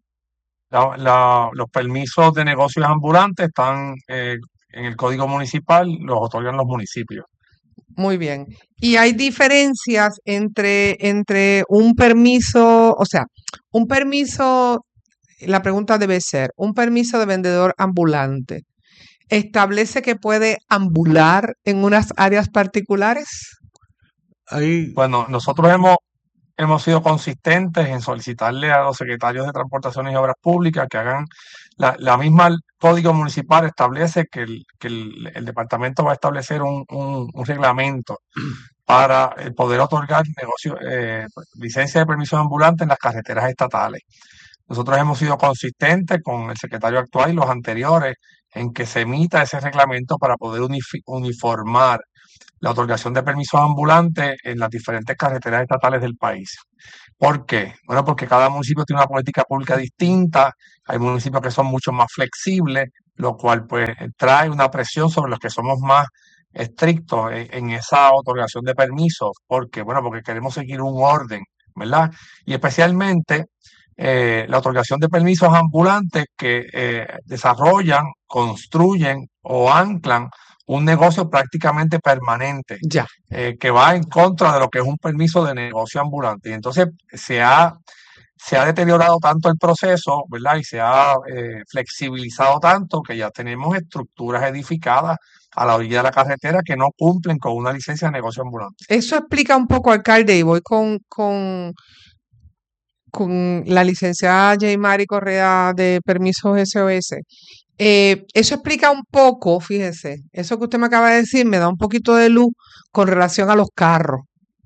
Los permisos de negocios ambulantes están en el Código Municipal, los otorgan los municipios.
Muy bien. ¿Y hay diferencias entre un permiso, o sea, un permiso, la pregunta debe ser, un permiso de vendedor ambulante, ¿establece que puede ambular en unas áreas particulares?
Bueno, nosotros hemos sido consistentes en solicitarle a los secretarios de Transportaciones y Obras Públicas que hagan la misma Código Municipal establece que el departamento va a establecer un reglamento para poder otorgar licencia de permisos ambulantes en las carreteras estatales. Nosotros hemos sido consistentes con el secretario actual y los anteriores en que se emita ese reglamento para poder uniformar la otorgación de permisos ambulantes en las diferentes carreteras estatales del país. ¿Por qué? Bueno, porque cada municipio tiene una política pública distinta, hay municipios que son mucho más flexibles, lo cual pues trae una presión sobre los que somos más estrictos en esa otorgación de permisos. ¿Por qué? Bueno, porque queremos seguir un orden, ¿verdad? Y especialmente la otorgación de permisos ambulantes que desarrollan, construyen o anclan un negocio prácticamente permanente, que va en contra de lo que es un permiso de negocio ambulante. Y entonces se ha deteriorado tanto el proceso, ¿verdad? Y se ha flexibilizado tanto que ya tenemos estructuras edificadas a la orilla de la carretera que no cumplen con una licencia de negocio ambulante.
Eso explica un poco, alcalde, y voy con la licenciada Jaymari Correa de Permisos SOS. Eso explica un poco, fíjese, eso que usted me acaba de decir me da un poquito de luz con relación a los carros.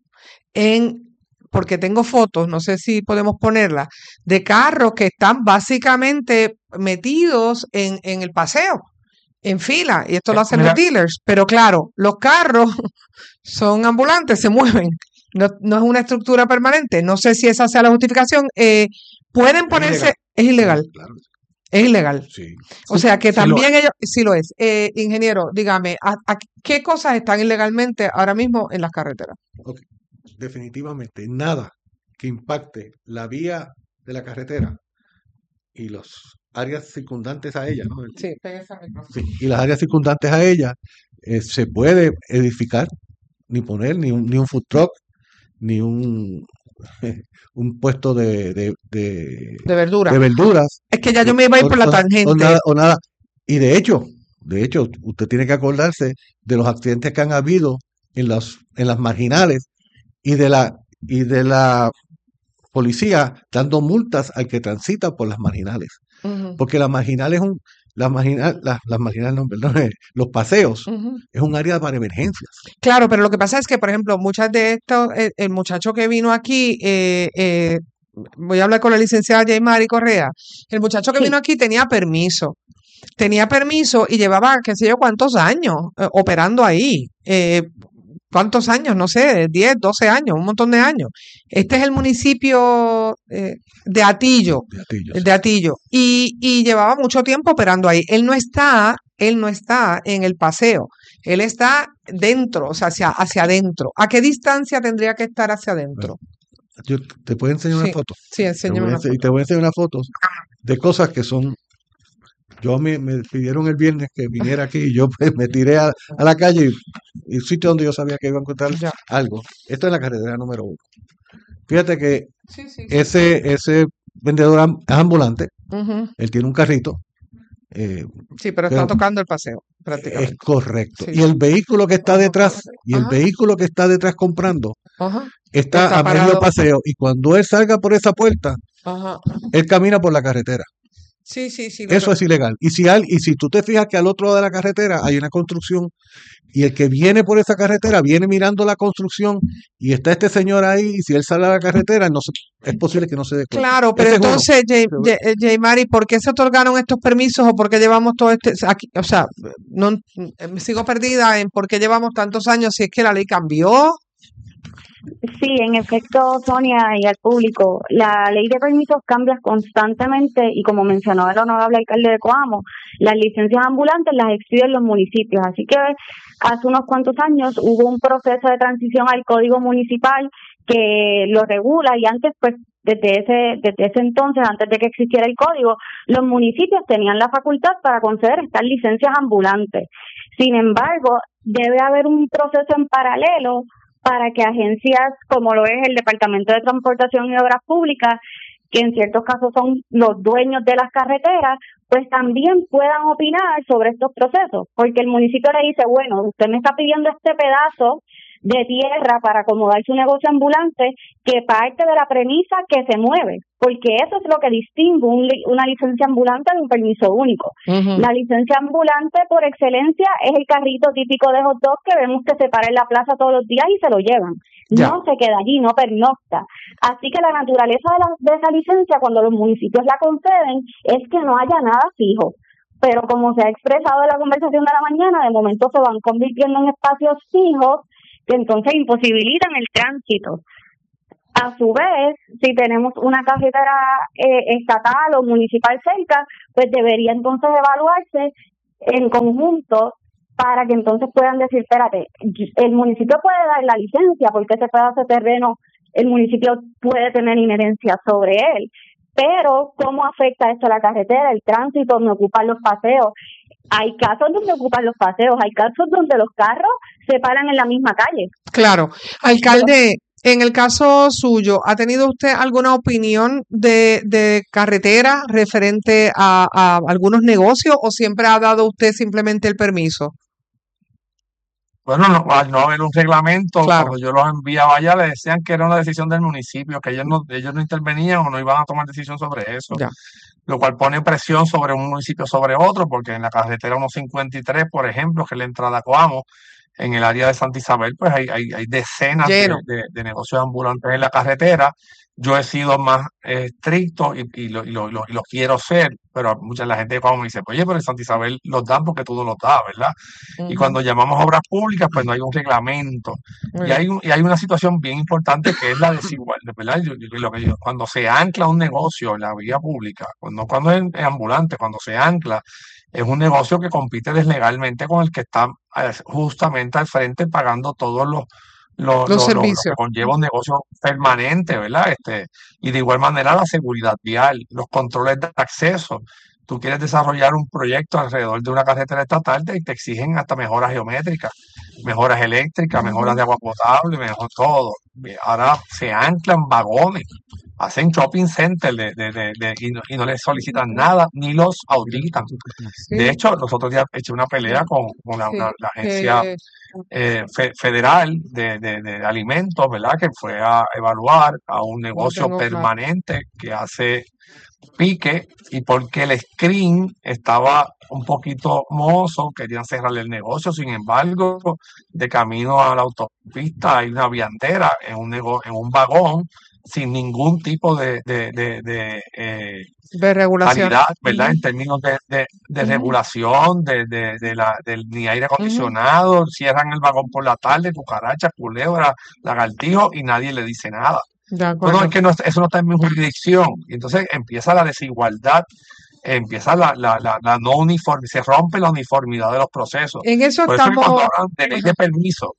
Porque tengo fotos, no sé si podemos ponerlas, de carros que están básicamente metidos en el paseo, en fila, y esto lo hacen los dealers. Pero claro, los carros son ambulantes, se mueven. No es una estructura permanente. No sé si esa sea la justificación. Pueden ponerse. Es ilegal.
Claro.
Es ilegal.
Sí.
O sea que
Sí lo
también ellos. Sí lo es. Ingeniero, dígame, ¿qué cosas están ilegalmente ahora mismo en las carreteras?
Ok. Definitivamente nada que impacte la vía de la carretera y las áreas circundantes a ella, ¿no?
Sí, pégase al micrófono.
Sí, y las áreas circundantes a ella se puede edificar, ni poner ni un food truck, ni un puesto
De verdura.
de verduras,
Es que ya yo me iba a ir por la tangente.
o nada. Y de hecho, usted tiene que acordarse de los accidentes que han habido en las marginales y de la policía dando multas al que transita por las marginales.
Ujú,
Porque las marginales las marginales, no, perdón, los paseos
ujú.
es un área para emergencias.
Claro, pero lo que pasa es que, por ejemplo, muchas de estos, el muchacho que vino aquí, voy a hablar con la licenciada Jaymari Correa, el muchacho que
Sí.
vino aquí tenía permiso y llevaba qué sé yo cuántos años operando ahí. ¿Cuántos años? No sé, 10, 12 años, un montón de años. Este es el municipio de Atillo,
De Atillo,
de Atillo, y llevaba mucho tiempo operando ahí. Él no está en el paseo, él está dentro, o sea, hacia adentro. ¿A qué distancia tendría que estar hacia adentro?
Yo te puedo enseñar una
Sí,
foto.
sí, enséñame una
Y te voy a enseñar una foto de cosas que son. Me pidieron el viernes que viniera aquí y yo pues me tiré a la calle y el sitio donde yo sabía que iba a encontrar
Ya.
algo. Esto es la carretera número 1. Fíjate que
Sí, sí, sí.
ese vendedor es ambulante,
Ujú.
él tiene un carrito,
Sí, pero está
pero
tocando el paseo,
es
prácticamente.
correcto.
Sí,
Y el
sí.
vehículo que está
Ajá,
detrás,
correcto.
comprando,
Ajá,
está
está
a medio
parado.
paseo. Y cuando él salga por esa puerta,
Ajá.
él camina por la carretera.
Sí, sí, sí,
Eso es ilegal. Y si tú te fijas que al otro lado de la carretera hay una construcción y el que viene por esa carretera viene mirando la construcción y está este señor ahí y si él sale a la carretera es posible que no se dé cuenta.
Claro, pero
Ese es uno.
entonces, Jaymari, ¿por qué se otorgaron estos permisos o por qué llevamos todo aquí? O sea, no me sigo perdida en por qué llevamos tantos años si es que la ley cambió.
Sí, en efecto, Sonia, y al público, la ley de permisos cambia constantemente y como mencionaba el honorable alcalde de Coamo, las licencias ambulantes las expiden los municipios. Así que hace unos cuantos años hubo un proceso de transición al Código Municipal que lo regula y antes, pues, desde ese entonces, antes de que existiera el código, los municipios tenían la facultad para conceder estas licencias ambulantes. Sin embargo, debe haber un proceso en paralelo para que agencias como lo es el Departamento de Transportación y Obras Públicas, que en ciertos casos son los dueños de las carreteras, pues también puedan opinar sobre estos procesos, porque el municipio le dice, bueno, usted me está pidiendo este pedazo de tierra para acomodar su negocio ambulante que parte de la premisa que se mueve, porque eso es lo que distingue una licencia ambulante de un permiso único. La licencia ambulante por excelencia es el carrito típico de hot dog que vemos que se para en la plaza todos los días y se lo llevan. No se queda allí, no pernocta. Así que la naturaleza de esa licencia, cuando los municipios la conceden, es que no haya nada fijo. Pero como se ha expresado en la conversación de la mañana, de momento se van convirtiendo en espacios fijos que entonces imposibilitan el tránsito. A su vez, si tenemos una carretera estatal o municipal cerca, pues debería entonces evaluarse en conjunto para que entonces puedan decir, espérate, el municipio puede dar la licencia porque ese pedazo de terreno el municipio puede tener inherencia sobre él, pero ¿cómo afecta esto a la carretera, el tránsito, me ocupan los paseos? Hay casos donde ocupan los paseos, hay casos donde los carros se paran en la misma calle.
Claro. Alcalde, en el caso suyo, ¿ha tenido usted alguna opinión de carretera referente a algunos negocios o siempre ha dado usted simplemente el permiso?
Bueno, al no haber un reglamento, cuando yo los enviaba allá, le decían que era una decisión del municipio, que ellos no intervenían o no iban a tomar decisión sobre eso. Lo cual pone presión sobre un municipio sobre otro, porque en la carretera 153, por ejemplo, que es la entrada a Coamo, en el área de Santa Isabel, pues hay decenas de negocios ambulantes en la carretera. Yo he sido más estricto y lo quiero ser, pero la gente de Coamo me dice, oye, pero en Santa Isabel los dan porque tú no los das, ¿verdad? Y cuando llamamos a obras públicas, pues no hay un reglamento. Y hay una situación bien importante que es la desigualdad, ¿verdad? Cuando se ancla un negocio en la vía pública, cuando es ambulante, cuando se ancla, es un negocio que compite deslegalmente con el que está justamente al frente pagando todos los servicios que conlleva un negocio permanente, ¿verdad? Y de igual manera la seguridad vial, los controles de acceso. Tú quieres desarrollar un proyecto alrededor de una carretera estatal y te exigen hasta mejoras geométricas, mejoras eléctricas, mejoras de agua potable, mejor todo. Ahora se anclan vagones, hacen shopping center y no les solicitan nada, ni los auditan. De hecho, los otros días eché una pelea con la agencia federal de alimentos, ¿verdad? Que fue a evaluar a un negocio permanente que hace pique, y porque el screen estaba un poquito mozo, querían cerrarle el negocio. Sin embargo, de camino a la autopista hay una viandera en un vagón sin ningún tipo de
regulación,
calidad, ¿verdad? En términos de regulación, ni aire acondicionado. Cierran el vagón por la tarde, cucarachas, culebras, lagartijos, y nadie le dice nada. Bueno, es que eso no está en mi jurisdicción. Y entonces empieza la desigualdad, empieza la no uniformidad, se rompe la uniformidad de los procesos.
En eso
Por
estamos.
eso que cuando hablan de ley de permiso,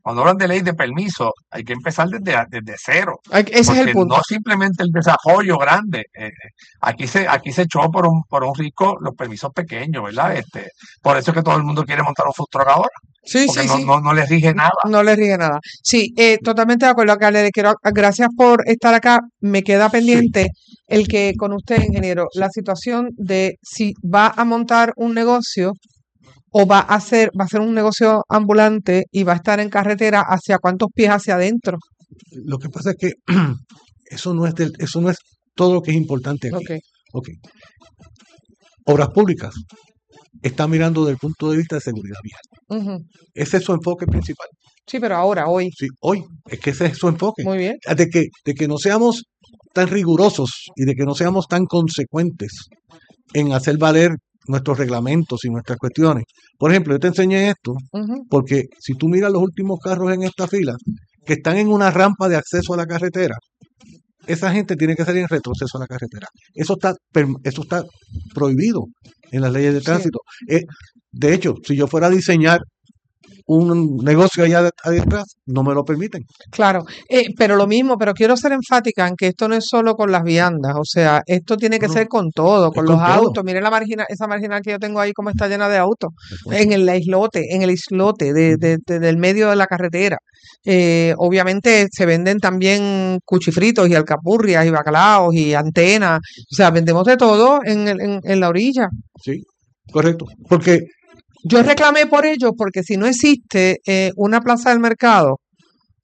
hay que empezar desde cero.
Ese es el punto.
No simplemente el desarrollo grande. Aquí se echó por un rico los permisos pequeños, ¿verdad? Por eso es que todo el mundo quiere montar un food truck ahora.
Sí,
porque
sí.
No les rige nada.
No le rige nada. Sí, totalmente de acuerdo, alcalde. Gracias por estar acá. Me queda pendiente el que con usted, ingeniero, la situación de si va a montar un negocio o va a ser un negocio ambulante y va a estar en carretera, ¿hacia cuántos pies hacia adentro?
Lo que pasa es que eso no es todo lo que es importante aquí. Okay. Obras Públicas está mirando desde el punto de vista de seguridad vial. Ese es su enfoque principal.
Sí, pero hoy.
Sí, hoy. Es que ese es su enfoque.
Muy bien.
De que no seamos tan rigurosos y de que no seamos tan consecuentes en hacer valer nuestros reglamentos y nuestras cuestiones. Por ejemplo, yo te enseñé esto porque si tú miras los últimos carros en esta fila que están en una rampa de acceso a la carretera, esa gente tiene que salir en retroceso a la carretera. Eso está prohibido en las leyes de tránsito. De hecho, si yo fuera a diseñar un negocio allá atrás, no me lo permiten.
Claro, pero quiero ser enfática en que esto no es solo con las viandas, o sea, esto tiene que ser con todo, con los autos. Miren esa marginal que yo tengo ahí, cómo está llena de autos, en el islote del medio de la carretera. Obviamente se venden también cuchifritos y alcapurrias y bacalaos y antenas, o sea, vendemos de todo en la orilla.
Sí, correcto, porque
yo reclamé por ello, porque si no existe una plaza del mercado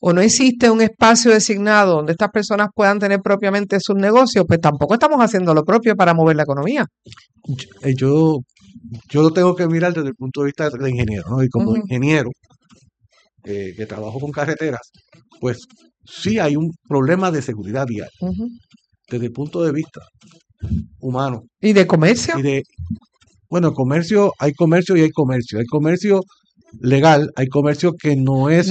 o no existe un espacio designado donde estas personas puedan tener propiamente sus negocios, pues tampoco estamos haciendo lo propio para mover la economía.
Yo lo tengo que mirar desde el punto de vista de ingeniero, ¿no? Y como ingeniero que trabajo con carreteras, pues sí hay un problema de seguridad vial desde el punto de vista humano.
¿Y de comercio?
Bueno, comercio, hay comercio y hay comercio. Hay comercio legal, hay comercio que no es,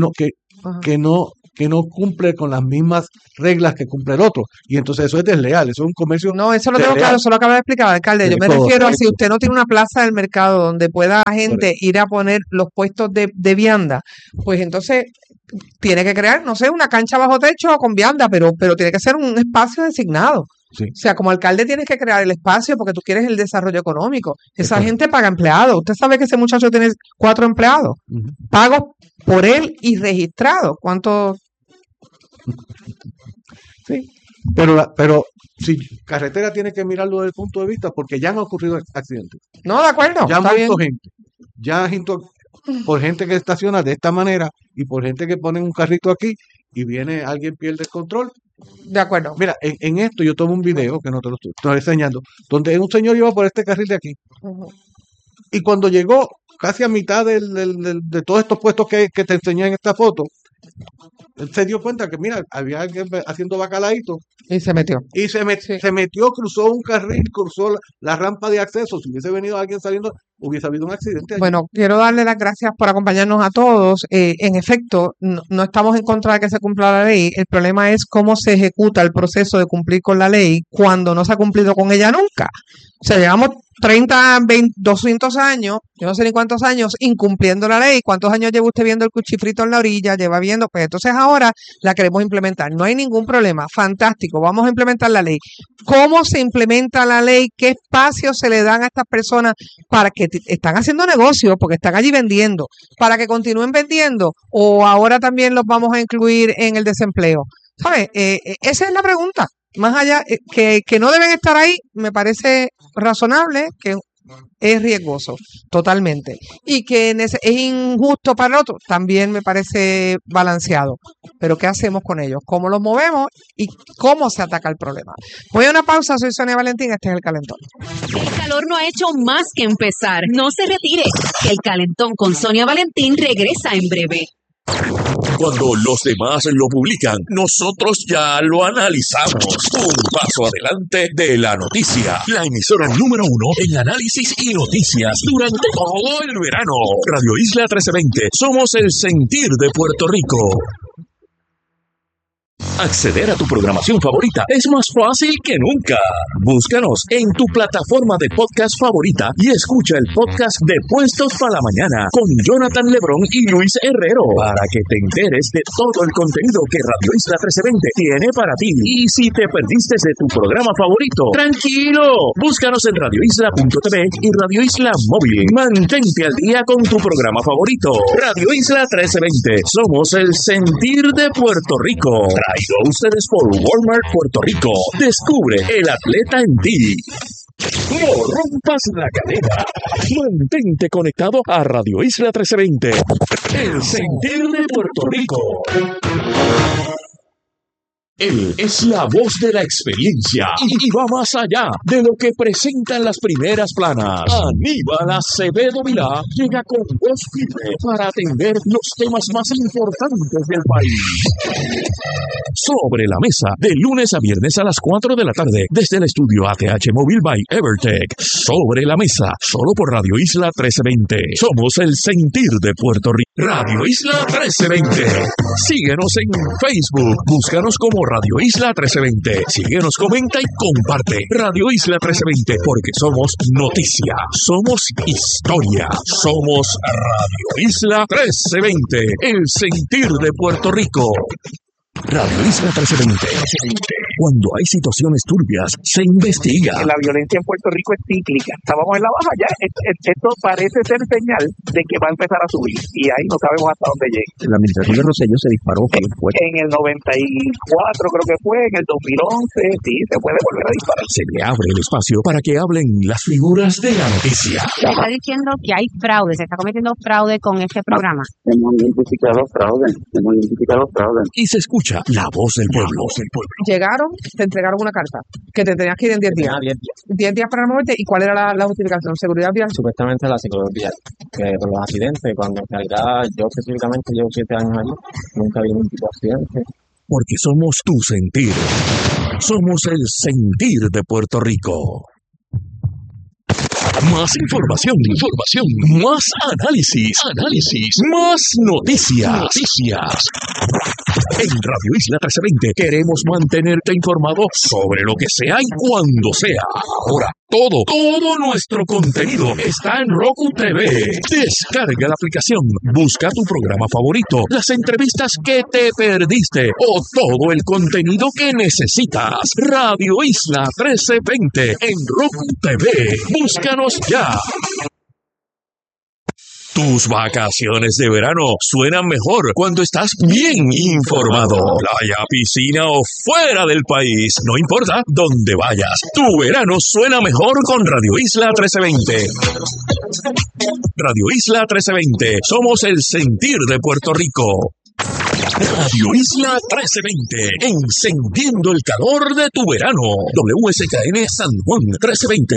que no cumple con las mismas reglas que cumple el otro. Y entonces eso es desleal, eso es un comercio
No, eso lo tengo claro, eso lo acaba de explicar el alcalde. Yo me refiero a si usted no tiene una plaza del mercado donde pueda la gente ir a poner los puestos de vianda, pues entonces tiene que crear, no sé, una cancha bajo techo con vianda, pero tiene que ser un espacio designado.
Sí.
O sea, como alcalde tienes que crear el espacio porque tú quieres el desarrollo económico. Esa gente paga empleados. Usted sabe que ese muchacho tiene 4 empleados, pagos por él y registrados. ¿Cuántos?
Sí, pero si carretera tiene que mirarlo desde el punto de vista porque ya han ocurrido accidentes.
No, de acuerdo.
Ya han
está
muerto
bien.
gente. Ya por gente que estaciona de esta manera y por gente que pone un carrito aquí y viene alguien pierde el control.
De acuerdo.
Mira, en esto yo tomo un video que no te lo estoy enseñando, donde un señor iba por este carril de aquí. Y cuando llegó casi a mitad de todos estos puestos que te enseñé en esta foto, él se dio cuenta que, mira, había alguien haciendo bacalaíto.
Y se metió.
Y se metió, cruzó un carril, cruzó la rampa de acceso. Si hubiese venido alguien saliendo, hubiese habido un accidente allí.
Bueno, quiero darle las gracias por acompañarnos a todos. En efecto, no estamos en contra de que se cumpla la ley. El problema es cómo se ejecuta el proceso de cumplir con la ley cuando no se ha cumplido con ella nunca. O sea, llevamos 30, 20, 200 años, yo no sé ni cuántos años, incumpliendo la ley. ¿Cuántos años lleva usted viendo el cuchifrito en la orilla? Lleva viendo, pues entonces ahora la queremos implementar. No hay ningún problema, fantástico, vamos a implementar la ley. ¿Cómo se implementa la ley? ¿Qué espacio se le dan a estas personas para que están haciendo negocios, porque están allí vendiendo, para que continúen vendiendo? ¿O ahora también los vamos a incluir en el desempleo? ¿Sabes? Esa es la pregunta. Más allá, que no deben estar ahí, me parece razonable, que es riesgoso, totalmente. Y que es injusto para el otro, también me parece balanceado. Pero ¿qué hacemos con ellos? ¿Cómo los movemos? ¿Y cómo se ataca el problema? Voy a una pausa, soy Sonia Valentín, este es El Calentón.
El calor no ha hecho más que empezar. No se retire. El Calentón con Sonia Valentín regresa en breve.
Cuando los demás lo publican, nosotros ya lo analizamos. Un paso adelante de la noticia. La emisora número 1 en análisis y noticias durante todo el verano. Radio Isla 1320. Somos el sentir de Puerto Rico. Acceder a tu programación favorita es más fácil que nunca. Búscanos en tu plataforma de podcast favorita y escucha el podcast de Puestos para la Mañana con Jonathan Lebrón y Luis Herrero para que te enteres de todo el contenido que Radio Isla 1320 tiene para ti. Y si te perdiste de tu programa favorito, tranquilo, búscanos en radioisla.tv y Radio Isla Móvil. Mantente al día con tu programa favorito. Radio Isla 1320. Somos el sentir de Puerto Rico. Traído a ustedes por Walmart Puerto Rico. Descubre el atleta en ti. No rompas la cadena. Mantente conectado a Radio Isla 1320. El sentir de Puerto Rico. Él es la voz de la experiencia y va más allá de lo que presentan las primeras planas. Aníbal Acevedo Vilá llega con voz firme para atender los temas más importantes del país. Sobre la mesa, de lunes a viernes a las 4 de la tarde, desde el estudio ATH Móvil by Evertech. Sobre la mesa, solo por Radio Isla 1320. Somos el sentir de Puerto Rico. Radio Isla 1320. Síguenos en Facebook. Búscanos como Radio Isla 1320. Síguenos, comenta y comparte. Radio Isla 1320, porque somos noticia, somos historia, somos Radio Isla 1320, el sentir de Puerto Rico. Radio Isla 1320. Cuando hay situaciones turbias, se investiga.
La violencia en Puerto Rico es cíclica. Estábamos en la baja ya. Esto parece ser señal de que va a empezar a subir. Y ahí no sabemos hasta dónde llegue.
La administración de Rosselló se disparó bien fuerte.
En el 94 creo que fue, en el 2011, sí, se puede volver a disparar.
Se le abre el espacio para que hablen las figuras de la noticia.
Se está diciendo que hay fraude, se está cometiendo fraude con este programa.
Hemos identificado fraude.
Y se escucha la voz del pueblo.
Llegaron, te entregaron una carta que te tenías que ir en 10 días. 10 días para moverte. ¿Y cuál era la justificación? ¿Seguridad vial?
Supuestamente la seguridad vial, que por los accidentes, cuando en realidad yo específicamente llevo 7 años allí, nunca vi ningún tipo de accidente.
Porque somos tu sentir. Somos el sentir de Puerto Rico. Más información, más análisis, más noticias. En Radio Isla 1320 queremos mantenerte informado sobre lo que sea y cuando sea. Ahora, todo nuestro contenido está en Roku TV. Descarga la aplicación, busca tu programa favorito, las entrevistas que te perdiste o todo el contenido que necesitas. Radio Isla 1320 en Roku TV. Búscanos ya. Tus vacaciones de verano suenan mejor cuando estás bien informado. Playa, piscina o fuera del país, no importa dónde vayas. Tu verano suena mejor con Radio Isla 1320. Radio Isla 1320. Somos el sentir de Puerto Rico. Radio Isla 1320, encendiendo el calor de tu verano. WSKN San Juan 1320,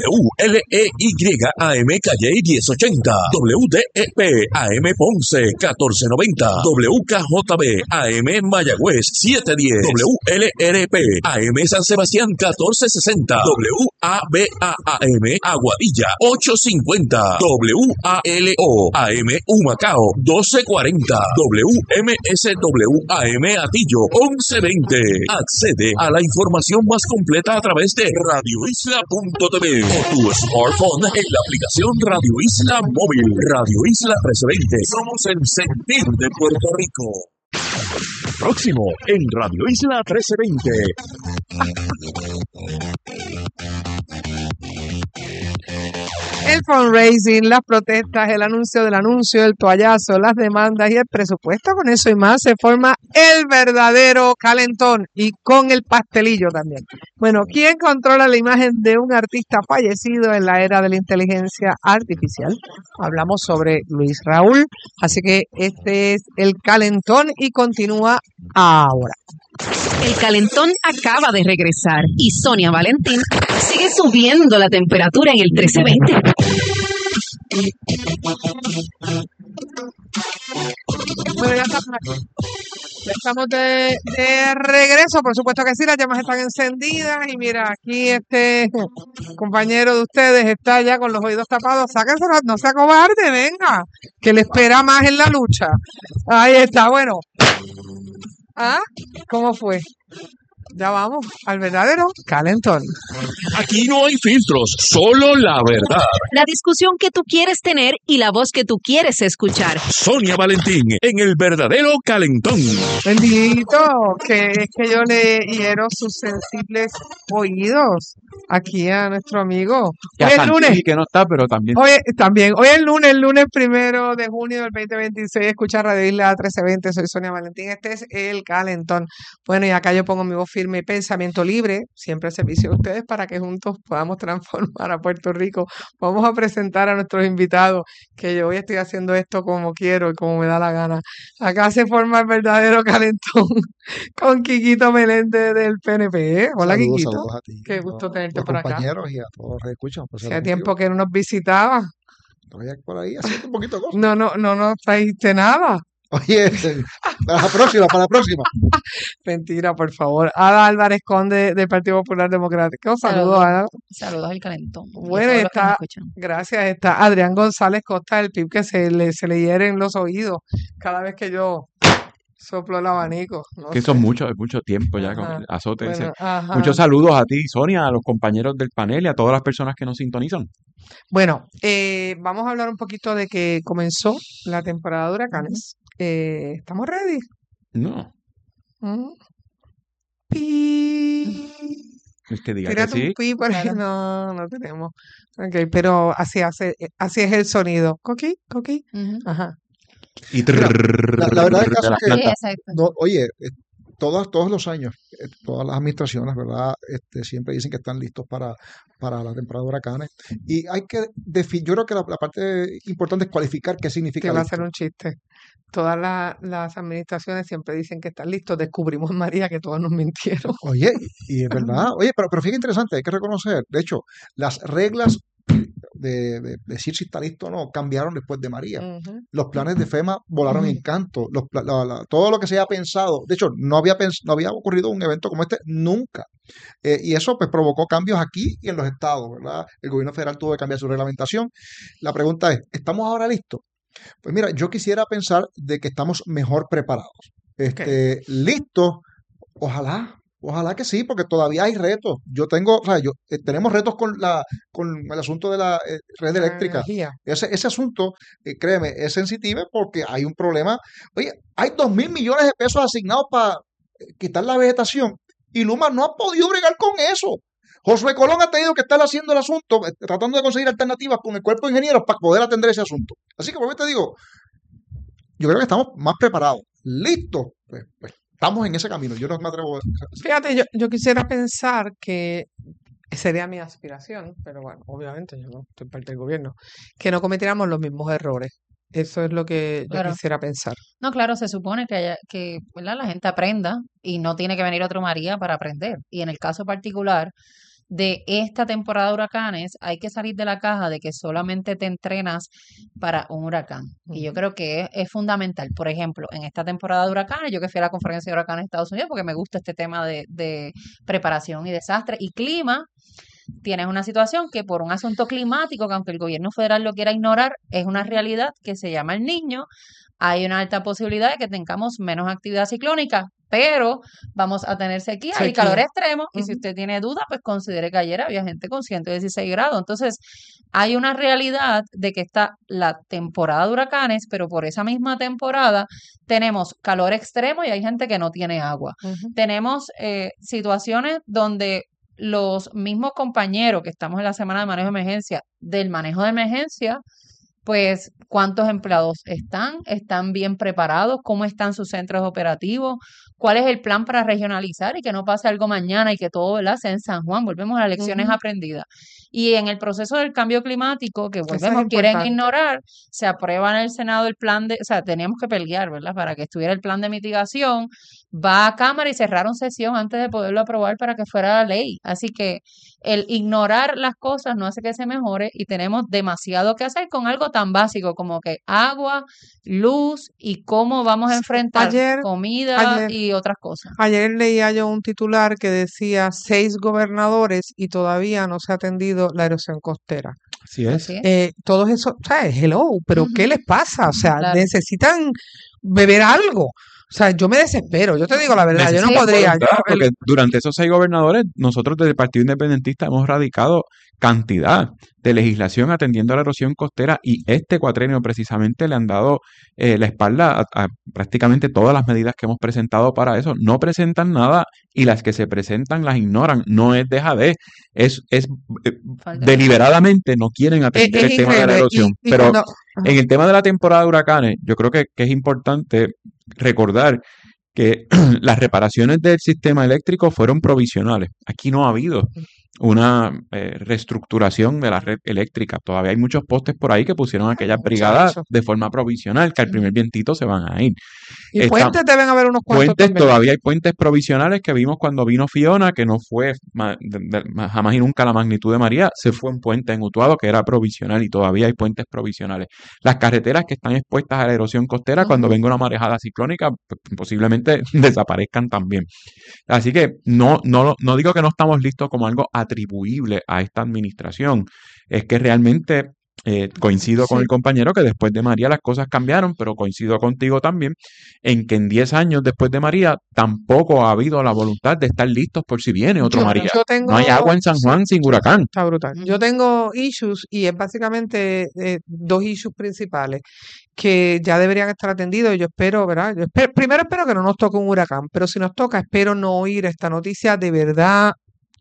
WLEYAM Calle 1080, WDEP AM Ponce 1490, WKJB AM Mayagüez 710, WLRP AM San Sebastián 1460, WABAM Aguadilla 850, WALO AM Humacao 1240, MSWAM Atillo 1120. Accede a la información más completa a través de radioisla.tv o tu smartphone en la aplicación Radio Isla Móvil. Radio Isla 1320. Somos el sentir de Puerto Rico. Próximo en Radio Isla 1320.
El fundraising, las protestas, el anuncio del anuncio, el toallazo, las demandas y el presupuesto, con eso y más se forma el verdadero calentón y con el pastelillo también. Bueno, ¿quién controla la imagen de un artista fallecido en la era de la inteligencia artificial? Hablamos sobre Luis Raúl, así que este es el calentón y continúa ahora.
El calentón acaba de regresar y Sonia Valentín sigue subiendo la temperatura en el 1320.
Bueno, ya estamos de regreso, por supuesto que sí, las llamas están encendidas y mira, aquí este compañero de ustedes está ya con los oídos tapados, sáquenselo, no sea cobarde, venga, que le espera más en la lucha. Ahí está, bueno. ¿Ah? ¿Cómo fue? Ya vamos al verdadero calentón.
Aquí no hay filtros, solo la verdad.
La discusión que tú quieres tener y la voz que tú quieres escuchar.
Sonia Valentín en el verdadero calentón.
Bendito, que es que yo le hiero sus sensibles oídos aquí a nuestro amigo.
Y
Hoy
a
es lunes.
Santilli, que no está, pero también.
Hoy es el lunes 1 de junio del 2026. Escucha Radio Isla 1320. Soy Sonia Valentín. Este es el calentón. Bueno, y acá yo pongo mi voz firme y pensamiento libre, siempre al servicio de ustedes para que juntos podamos transformar a Puerto Rico. Vamos a presentar a nuestros invitados, que yo hoy estoy haciendo esto como quiero y como me da la gana. Acá se forma el verdadero calentón con Quiquito Meléndez del PNP. Hola,
Saludos,
Quiquito.
saludos a ti,
Qué gusto tenerte
los
por acá.
compañeros y a todos los que escuchan.
Hacía tiempo que no nos visitaba.
Estoy por ahí haciendo un poquito de cosas.
No nos trajiste nada.
Oye, para la próxima.
Mentira, por favor. Ada Álvarez Conde del Partido Popular Democrático. Saludos, Ada.
Saludos al calentón.
Bueno, está, gracias. Está Adrián González Costa del PIB, que se le hieren los oídos cada vez que yo soplo el abanico. No
Que
sé.
son mucho tiempo ya con
Ajá.
el azote ese.
Bueno, ajá.
Muchos saludos a ti, Sonia, a los compañeros del panel y a todas las personas que nos sintonizan.
Bueno, vamos a hablar un poquito de que comenzó la temporada de huracanes. ¿Estamos ready?
No.
Ujú. pi.
El que diga que
Tírate un
sí.
pi por ahí.
Claro.
No tenemos. Ok, pero así es el sonido. Coqui, coqui.
Ujú.
Ajá.
Y
Mira, la verdad del
de
caso es
las
que,
Sí,
plantas.
exacto.
no, oye, todos los años, todas las administraciones, ¿verdad? Siempre dicen que están listos para la temporada de huracanes. Y hay que definir, yo creo que la parte importante es cualificar qué
Te
significa
iba a hacer
listo.
un chiste. Todas las administraciones siempre dicen que están listos. Descubrimos en María que todos nos mintieron.
Oye, y es verdad, oye, pero fíjate interesante, hay que reconocer, de hecho, las reglas de decir si está listo o no cambiaron después de María.
Ujú.
Los planes de FEMA volaron en canto, todo lo que se había pensado, de hecho, no había ocurrido un evento como este nunca. Y eso pues provocó cambios aquí y en los estados, ¿verdad? El gobierno federal tuvo que cambiar su reglamentación. La pregunta es, ¿estamos ahora listos? Pues mira, yo quisiera pensar de que estamos mejor preparados.
Ok.
Listos, ojalá que sí, porque todavía hay retos. Tenemos retos con el asunto de la red
La
eléctrica.
energía.
Ese asunto, créeme, es sensitivo porque hay un problema. Oye, hay 2.000 millones de pesos asignados para quitar la vegetación y Luma no ha podido bregar con eso. Josué Colón ha tenido que estar haciendo el asunto, tratando de conseguir alternativas con el cuerpo de ingenieros para poder atender ese asunto. Así que, por eso te digo, yo creo que estamos más preparados, listos. Pues, estamos en ese camino. Yo no me atrevo a...
Fíjate, yo quisiera pensar que sería mi aspiración, pero bueno, obviamente yo no estoy parte del gobierno, que no cometiéramos los mismos errores. Eso es lo que yo
Claro.
quisiera pensar.
No, claro, se supone que ¿verdad? La gente aprenda y no tiene que venir otro María para aprender. Y en el caso particular de esta temporada de huracanes, hay que salir de la caja de que solamente te entrenas para un huracán. Y yo
Ujú.
creo que es fundamental. Por ejemplo, en esta temporada de huracanes, yo que fui a la conferencia de huracanes de Estados Unidos porque me gusta este tema de preparación y desastre y clima. Tienes una situación que por un asunto climático, que aunque el gobierno federal lo quiera ignorar, es una realidad que se llama El Niño. Hay una alta posibilidad de que tengamos menos actividad ciclónica, pero vamos a tener sequía y calor
Sequía.
extremo. Y si
Ujú.
usted tiene duda, pues considere que ayer había gente con 116 grados. Entonces, hay una realidad de que está la temporada de huracanes, pero por esa misma temporada tenemos calor extremo y hay gente que no tiene agua.
Ujú.
Tenemos situaciones donde los mismos compañeros que estamos en la semana de manejo de emergencia, del manejo de emergencia, pues cuántos empleados están bien preparados, cómo están sus centros operativos, cuál es el plan para regionalizar y que no pase algo mañana y que todo, ¿verdad?, sea en San Juan. Volvemos a las lecciones
Ujú.
aprendidas. Y en el proceso del cambio climático, que
Eso es
volvemos, quieren
importante.
ignorar, se aprueba en el Senado el plan o sea, teníamos que pelear, ¿verdad?, para que estuviera el plan de mitigación, va a Cámara y cerraron sesión antes de poderlo aprobar para que fuera la ley. Así que el ignorar las cosas no hace que se mejore y tenemos demasiado que hacer con algo tan básico como que agua, luz y cómo vamos a enfrentar
Ayer,
comida
ayer,
y otras cosas.
ayer leía yo un titular que decía 6 gobernadores y todavía no se ha atendido la erosión costera.
Así es.
Así es.
Todos esos, o sea, hello, pero ¿qué
Ujú.
les pasa? O sea,
Claro.
necesitan beber algo. O sea, yo me desespero, yo te digo la verdad, yo no
Necesitan
podría.
voluntad, porque durante esos 6 gobernadores, nosotros desde el Partido Independentista hemos radicado cantidad de legislación atendiendo a la erosión costera y este cuatrenio precisamente le han dado la espalda a prácticamente todas las medidas que hemos presentado para eso. No presentan nada y las que se presentan las ignoran. No es dejadez, es
Falta de
deliberadamente no quieren atender
Es
el tema de la
increíble.
erosión.
Y
Pero
cuando,
en el tema de la temporada de huracanes, yo creo que es importante recordar que las reparaciones del sistema eléctrico fueron provisionales. Aquí no ha habido una reestructuración de la red eléctrica. Todavía hay muchos postes por ahí que pusieron aquellas brigadas
muchachos.
de forma provisional, que al primer vientito se van a ir.
Y puentes deben haber unos cuantos
Puentes,
también.
todavía hay puentes provisionales que vimos cuando vino Fiona, que no fue jamás y nunca la magnitud de María, se fue un puente en Utuado que era provisional y todavía hay puentes provisionales. Las carreteras que están expuestas a la erosión costera, cuando
Ujú.
venga una marejada ciclónica, pues, posiblemente desaparezcan también. Así que no digo que no estamos listos como algo atribuible a esta administración, es que realmente Coincido con el compañero que después de María las cosas cambiaron, pero coincido contigo también en que en 10 años después de María tampoco ha habido la voluntad de estar listos por si viene otro María. No hay agua en San Juan sin huracán.
Está brutal. Yo tengo issues y es básicamente dos issues principales que ya deberían estar atendidos y yo espero, ¿verdad? Primero espero que no nos toque un huracán, pero si nos toca espero no oír esta noticia de verdad.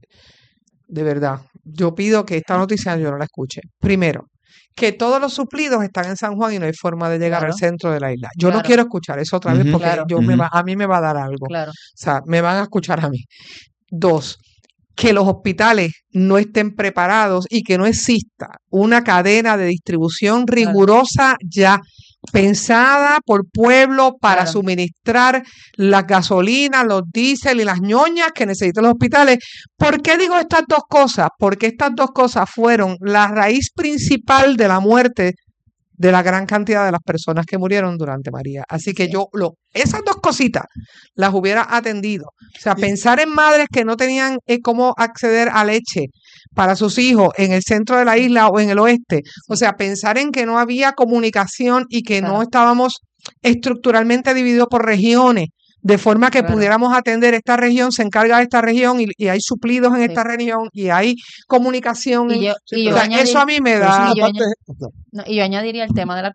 Yo pido que esta noticia yo no la escuche. Primero, que todos los suplidos están en San Juan y no hay forma de llegar al centro de la isla. Yo no quiero escuchar eso otra vez porque a mí me va a dar algo. O sea, me van a escuchar a mí. 2, que los hospitales no estén preparados y que no exista una cadena de distribución rigurosa ya pensada por pueblo para suministrar las gasolinas, los diésel y las ñoñas que necesitan los hospitales. ¿Por qué digo estas dos cosas? Porque estas dos cosas fueron la raíz principal de la muerte de la gran cantidad de las personas que murieron durante María. Así que esas dos cositas las hubiera atendido. O sea, pensar en madres que no tenían cómo acceder a leche para sus hijos en el centro de la isla o en el oeste. O sea, pensar en que no había comunicación y que no estábamos estructuralmente divididos por regiones, de forma que pudiéramos atender esta región, se encarga de esta región y hay suplidos en esta región y hay comunicación. Eso a mí me da...
Y yo añadiría el tema de la